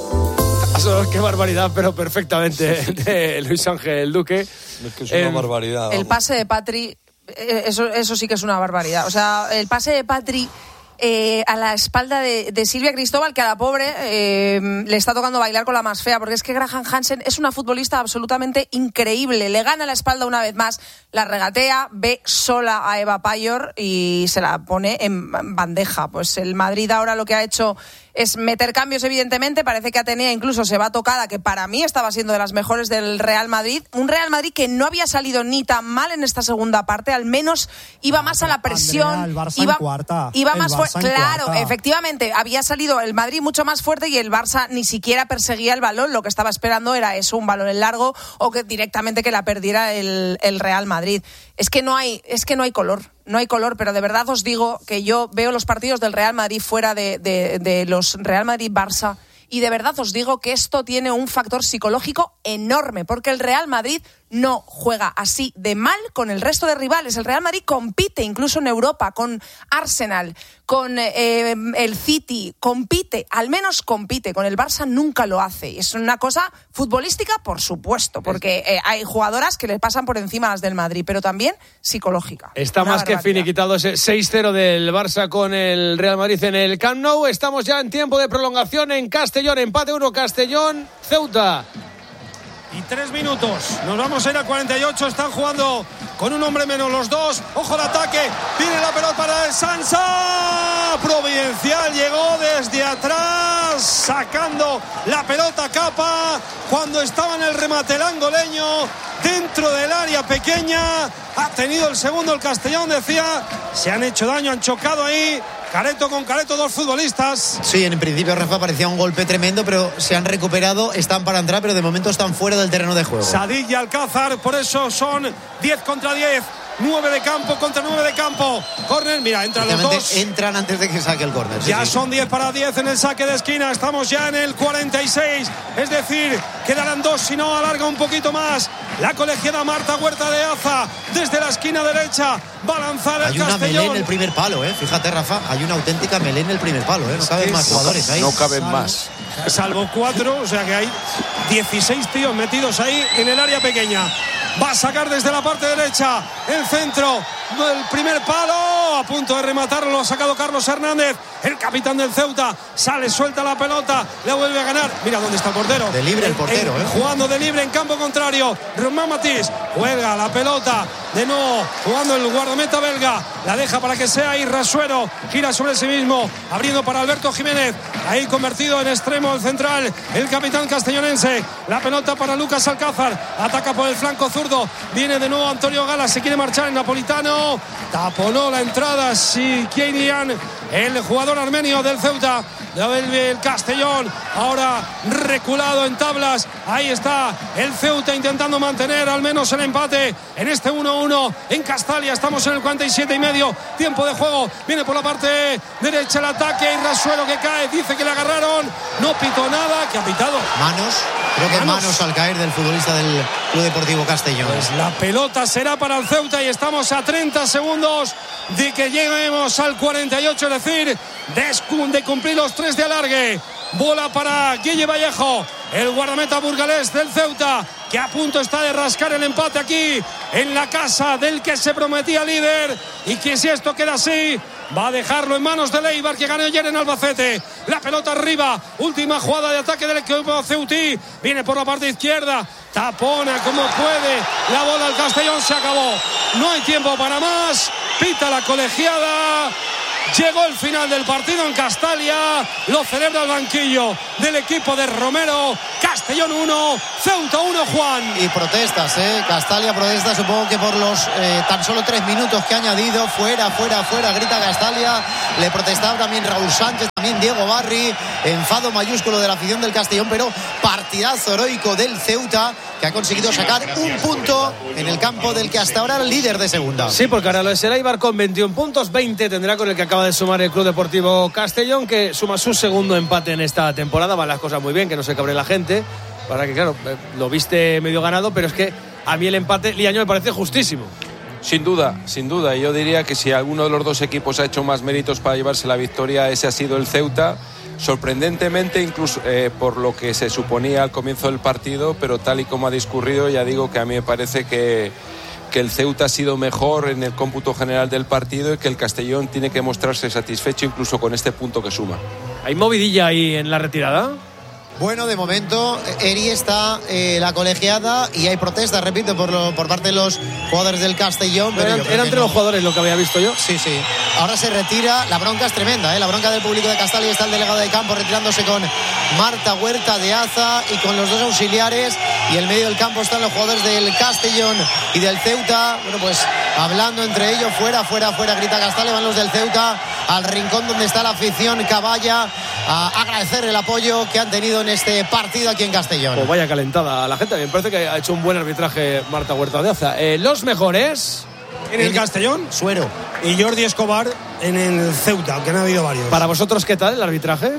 Eso, qué barbaridad, pero perfectamente, de Luis Ángel Duque. Es que es una eh, barbaridad. El pase de Patri... Eso, eso sí que es una barbaridad. O sea, el pase de Patri eh, a la espalda de, de Silvia Cristóbal, que a la pobre eh, le está tocando bailar con la más fea, porque es que Graham Hansen es una futbolista absolutamente increíble. Le gana la espalda una vez más, la regatea, ve sola a Eva Pajor y se la pone en bandeja. Pues el Madrid ahora lo que ha hecho es meter cambios, evidentemente. Parece que Atenea incluso se va tocada, que para mí estaba siendo de las mejores del Real Madrid. Un Real Madrid que no había salido ni tan mal en esta segunda parte, al menos iba ah, más a la presión. Andrea, el Barça iba, en cuarta. Iba el más fuerte. Claro, cuarta. Efectivamente, había salido el Madrid mucho más fuerte y el Barça ni siquiera perseguía el balón. Lo que estaba esperando era eso, un balón en largo, o que directamente que la perdiera el, el Real Madrid. Es que no hay, es que no hay color. No hay color, pero de verdad os digo que yo veo los partidos del Real Madrid fuera de, de, de los Real Madrid-Barça, y de verdad os digo que esto tiene un factor psicológico enorme, porque el Real Madrid no juega así de mal con el resto de rivales. El Real Madrid compite incluso en Europa con Arsenal, con eh, el City, compite, al menos compite. Con el Barça nunca lo hace. Es una cosa futbolística, por supuesto, porque eh, hay jugadoras que le pasan por encima a las del Madrid, pero también psicológica. Está una más barbaridad. Que finiquitado ese seis cero del Barça con el Real Madrid en el Camp Nou. Estamos ya en tiempo de prolongación en Castellón, empate uno Castellón, Ceuta. Y tres minutos, nos vamos a ir a cuarenta y ocho. Están jugando con un hombre menos los dos. Ojo al ataque, viene la pelota para el Sansa. Providencial llegó desde atrás, sacando la pelota Capa cuando estaba en el remate el angoleño dentro del área pequeña. Ha tenido el segundo el Castellón, decía. Se han hecho daño, han chocado ahí Careto con Careto, dos futbolistas. Sí, en principio, Rafa, parecía un golpe tremendo, pero se han recuperado, están para entrar, pero de momento están fuera del terreno de juego. Sadik y Alcázar, por eso son diez contra diez. nueve de campo contra nueve de campo. Córner, mira, entran los dos. Entran antes de que saque el córner. Ya sí, sí. son diez para diez en el saque de esquina. Estamos ya en el cuarenta y seis. Es decir, quedarán dos, si no alarga un poquito más. La colegiada Marta Huerta de Aza, desde la esquina derecha, va a lanzar el Hay una Castellón. melé en el primer palo, ¿eh? Fíjate, Rafa, hay una auténtica melé en el primer palo, ¿eh? No caben más jugadores ahí. No caben salvo, más. Salvo cuatro, o sea que hay dieciséis tíos metidos ahí en el área pequeña. Va a sacar desde la parte derecha el centro del primer palo, a punto de rematarlo, lo ha sacado Carlos Hernández, el capitán del Ceuta. Sale, suelta la pelota, le vuelve a ganar. Mira dónde está el portero. De libre el portero, en, ¿eh? Jugando de libre en campo contrario. Román Matís juega la pelota de nuevo, jugando el guardameta belga. La deja para que sea Irrasuero. Gira sobre sí mismo, abriendo para Alberto Jiménez. Ahí convertido en extremo el central, el capitán castellonense. La pelota para Lucas Alcázar. Ataca por el flanco zurdo. Viene de nuevo Antonio Gala. Se quiere marchar el napolitano. Taponó la entrada Sikienian, el jugador armenio del Ceuta. El, el Castellón ahora reculado en tablas. Ahí está el Ceuta intentando mantener al menos el empate en este uno uno en Castalia. Estamos en el cuarenta y siete y medio, tiempo de juego. Viene por la parte derecha el ataque y Rasuelo que cae, dice que le agarraron, no pitó nada. ¿Qué ha pitado? Manos, creo que manos. manos al caer del futbolista del Club Deportivo Castellón. Pues la pelota será para el Ceuta y estamos a treinta segundos de que lleguemos al cuarenta y ocho, es decir, de, de cumplir los tres de alargue. Bola para Guille Vallejo, el guardameta burgalés del Ceuta, que a punto está de rascar el empate aquí en la casa del que se prometía líder, y que si esto queda así va a dejarlo en manos de Leibar, que ganó ayer en Albacete. La pelota arriba, última jugada de ataque del equipo ceutí, viene por la parte izquierda, tapona como puede la bola al Castellón, se acabó, no hay tiempo para más, pita la colegiada. Llegó el final del partido en Castalia, lo celebra el banquillo del equipo de Romero. Castellón uno, Ceuta uno, Juan. Y protestas, ¿eh? Castalia protesta, supongo que por los eh, tan solo tres minutos que ha añadido. Fuera, fuera, fuera, grita Castalia. Le protestaba también Raúl Sánchez, también Diego Barri. Enfado mayúsculo de la afición del Castellón, pero partidazo heroico del Ceuta, que ha conseguido sacar un punto en el campo del que hasta ahora era el líder de segunda. Sí, porque ahora lo es el Eibar con veintiún puntos, veinte tendrá con el que acaba de sumar el Club Deportivo Castellón, que suma su segundo empate en esta temporada. Van las cosas muy bien, que no se cabre la gente, para que claro, lo viste medio ganado, pero es que a mí el empate Liaño me parece justísimo. Sin duda, sin duda. Yo diría que si alguno de los dos equipos ha hecho más méritos para llevarse la victoria, ese ha sido el Ceuta. Sorprendentemente, incluso eh, por lo que se suponía al comienzo del partido, pero tal y como ha discurrido, ya digo que a mí me parece que, que el Ceuta ha sido mejor en el cómputo general del partido y que el Castellón tiene que mostrarse satisfecho incluso con este punto que suma. ¿Hay movidilla ahí en la retirada? Bueno, de momento Eri está eh, la colegiada y hay protestas, repito, por, lo, por parte de los jugadores del Castellón. Pero era era entre no. los jugadores lo que había visto yo. Sí, sí. Ahora se retira, la bronca es tremenda, ¿eh? La bronca del público de Castalia. Está el delegado de campo retirándose con Marta Huerta de Aza y con los dos auxiliares, y en medio del campo están los jugadores del Castellón y del Ceuta. Bueno, pues hablando entre ellos, fuera, fuera, fuera, grita Castalia. Van los del Ceuta al rincón donde está la afición caballa a agradecer el apoyo que han tenido en este partido aquí en Castellón. Pues vaya calentada la gente. Me parece que ha hecho un buen arbitraje Marta Huerta de Aza. Eh, los mejores en el Castellón, Suero y Jordi Escobar en el Ceuta, aunque han habido varios. Para vosotros, ¿qué tal el arbitraje?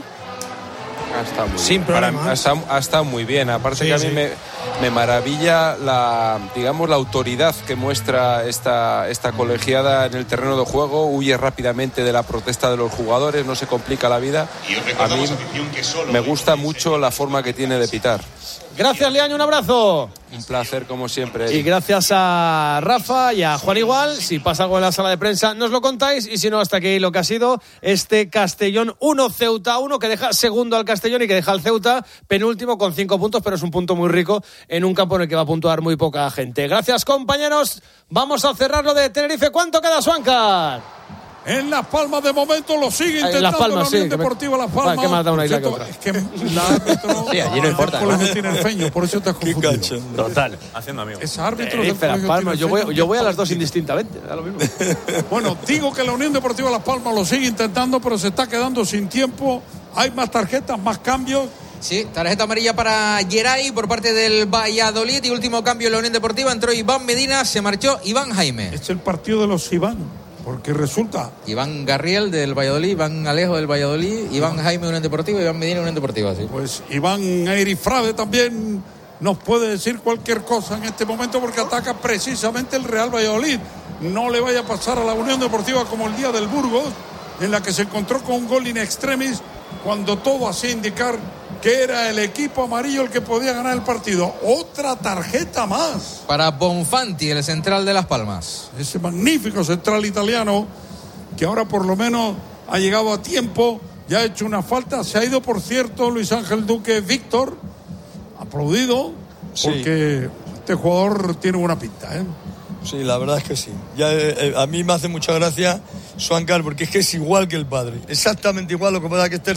Ha estado muy Sin bien. Para, problema. ha, estado, ha estado muy bien. Aparte Sí, que a sí. mí me, me maravilla la, digamos, la autoridad que muestra esta, esta colegiada en el terreno de juego. Huye rápidamente de la protesta de los jugadores, no se complica la vida. A mí me gusta mucho la forma que tiene de pitar. Gracias, Liaño, un abrazo. Un placer como siempre. Y gracias a Rafa y a Juan igual. Si pasa algo en la sala de prensa nos lo contáis, y si no, hasta aquí lo que ha sido este Castellón uno, Ceuta uno, que deja segundo al Castellón y que deja al Ceuta penúltimo con cinco puntos, pero es un punto muy rico en un campo en el que va a puntuar muy poca gente. Gracias, compañeros. Vamos a cerrar lo de Tenerife. ¿Cuánto queda, Suancar? En Las Palmas de momento lo sigue intentando en Las Palmas, la Unión sí, Deportiva Las Palmas. Vale, que me ha dado una isla que otra. Es que la árbitro Sí, allí no importa, del ¿no? colegio tinerfeño, por eso te has confundido. Total. Haciendo amigos. Es árbitro del Tenerife, Las colegio Palmas. Yo voy, tinerfeño. yo voy a las dos indistintamente. Da lo mismo. Bueno, digo que la Unión Deportiva Las Palmas lo sigue intentando, pero se está quedando sin tiempo. Hay más tarjetas, más cambios. Sí, tarjeta amarilla para Geray por parte del Valladolid, y último cambio en la Unión Deportiva. Entró Iván Medina, se marchó Iván Jaime. Es el partido de los Iván, porque resulta... Iván Garriel del Valladolid, Iván Alejo del Valladolid, Iván Jaime Unión Deportiva, Iván Medina Unión Deportiva. Sí. Pues Iván Eirifrade también nos puede decir cualquier cosa en este momento, porque ataca precisamente el Real Valladolid. No le vaya a pasar a la Unión Deportiva como el día del Burgos, en la que se encontró con un gol in extremis, cuando todo hacía indicar que era el equipo amarillo el que podía ganar el partido. Otra tarjeta más para Bonfanti, el central de Las Palmas. Ese magnífico central italiano, que ahora por lo menos ha llegado a tiempo, ya ha hecho una falta. Se ha ido, por cierto, Luis Ángel Duque Víctor, aplaudido, Sí. porque este jugador tiene buena pinta, ¿eh? Sí, la verdad es que sí. Ya, eh, a mí me hace mucha gracia Suancar, porque es que es igual que el padre. Exactamente igual, lo que pasa es que este es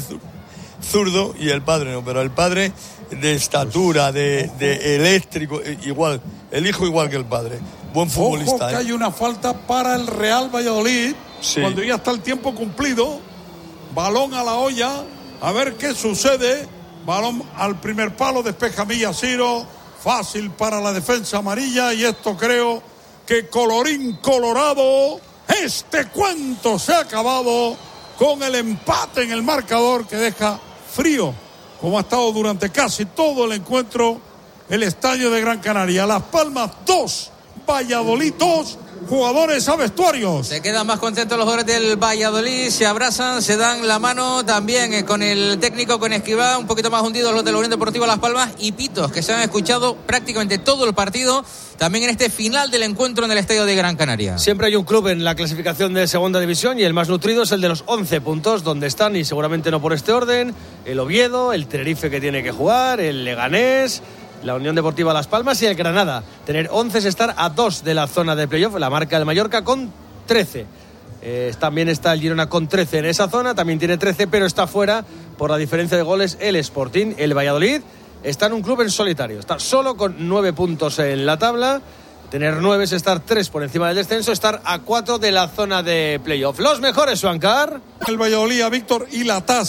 zurdo y el padre no, pero el padre de estatura, de, de eléctrico, igual. El hijo igual que el padre. Buen futbolista. Ojo que ¿eh? hay una falta para el Real Valladolid, Sí. cuando ya está el tiempo cumplido. Balón a la olla. A ver qué sucede. Balón al primer palo, despeja Millaciro. Fácil para la defensa amarilla. Y esto creo que colorín colorado. Este cuento se ha acabado con el empate en el marcador que deja frío, como ha estado durante casi todo el encuentro, el estadio de Gran Canaria. Las Palmas dos, Valladolid dos. Jugadores a vestuarios. Se quedan más contentos los jugadores del Valladolid, se abrazan, se dan la mano también eh, con el técnico, con Escribá, un poquito más hundidos los de la Unión Deportiva Las Palmas, y pitos que se han escuchado prácticamente todo el partido, también en este final del encuentro en el estadio de Gran Canaria. Siempre hay un club en la clasificación de segunda división y el más nutrido es el de los once puntos, donde están, y seguramente no por este orden, el Oviedo, el Tenerife que tiene que jugar, el Leganés, la Unión Deportiva Las Palmas y el Granada. Tener once es estar a dos de la zona de playoff, la marca del Mallorca con trece. Eh, también está el Girona con trece en esa zona, también tiene trece, pero está fuera por la diferencia de goles el Sporting. El Valladolid está en un club en solitario, está solo con nueve puntos en la tabla. Tener nueve es estar tres por encima del descenso, estar a cuatro de la zona de playoff. Los mejores, Suancar. El Valladolid a Víctor y la tasa.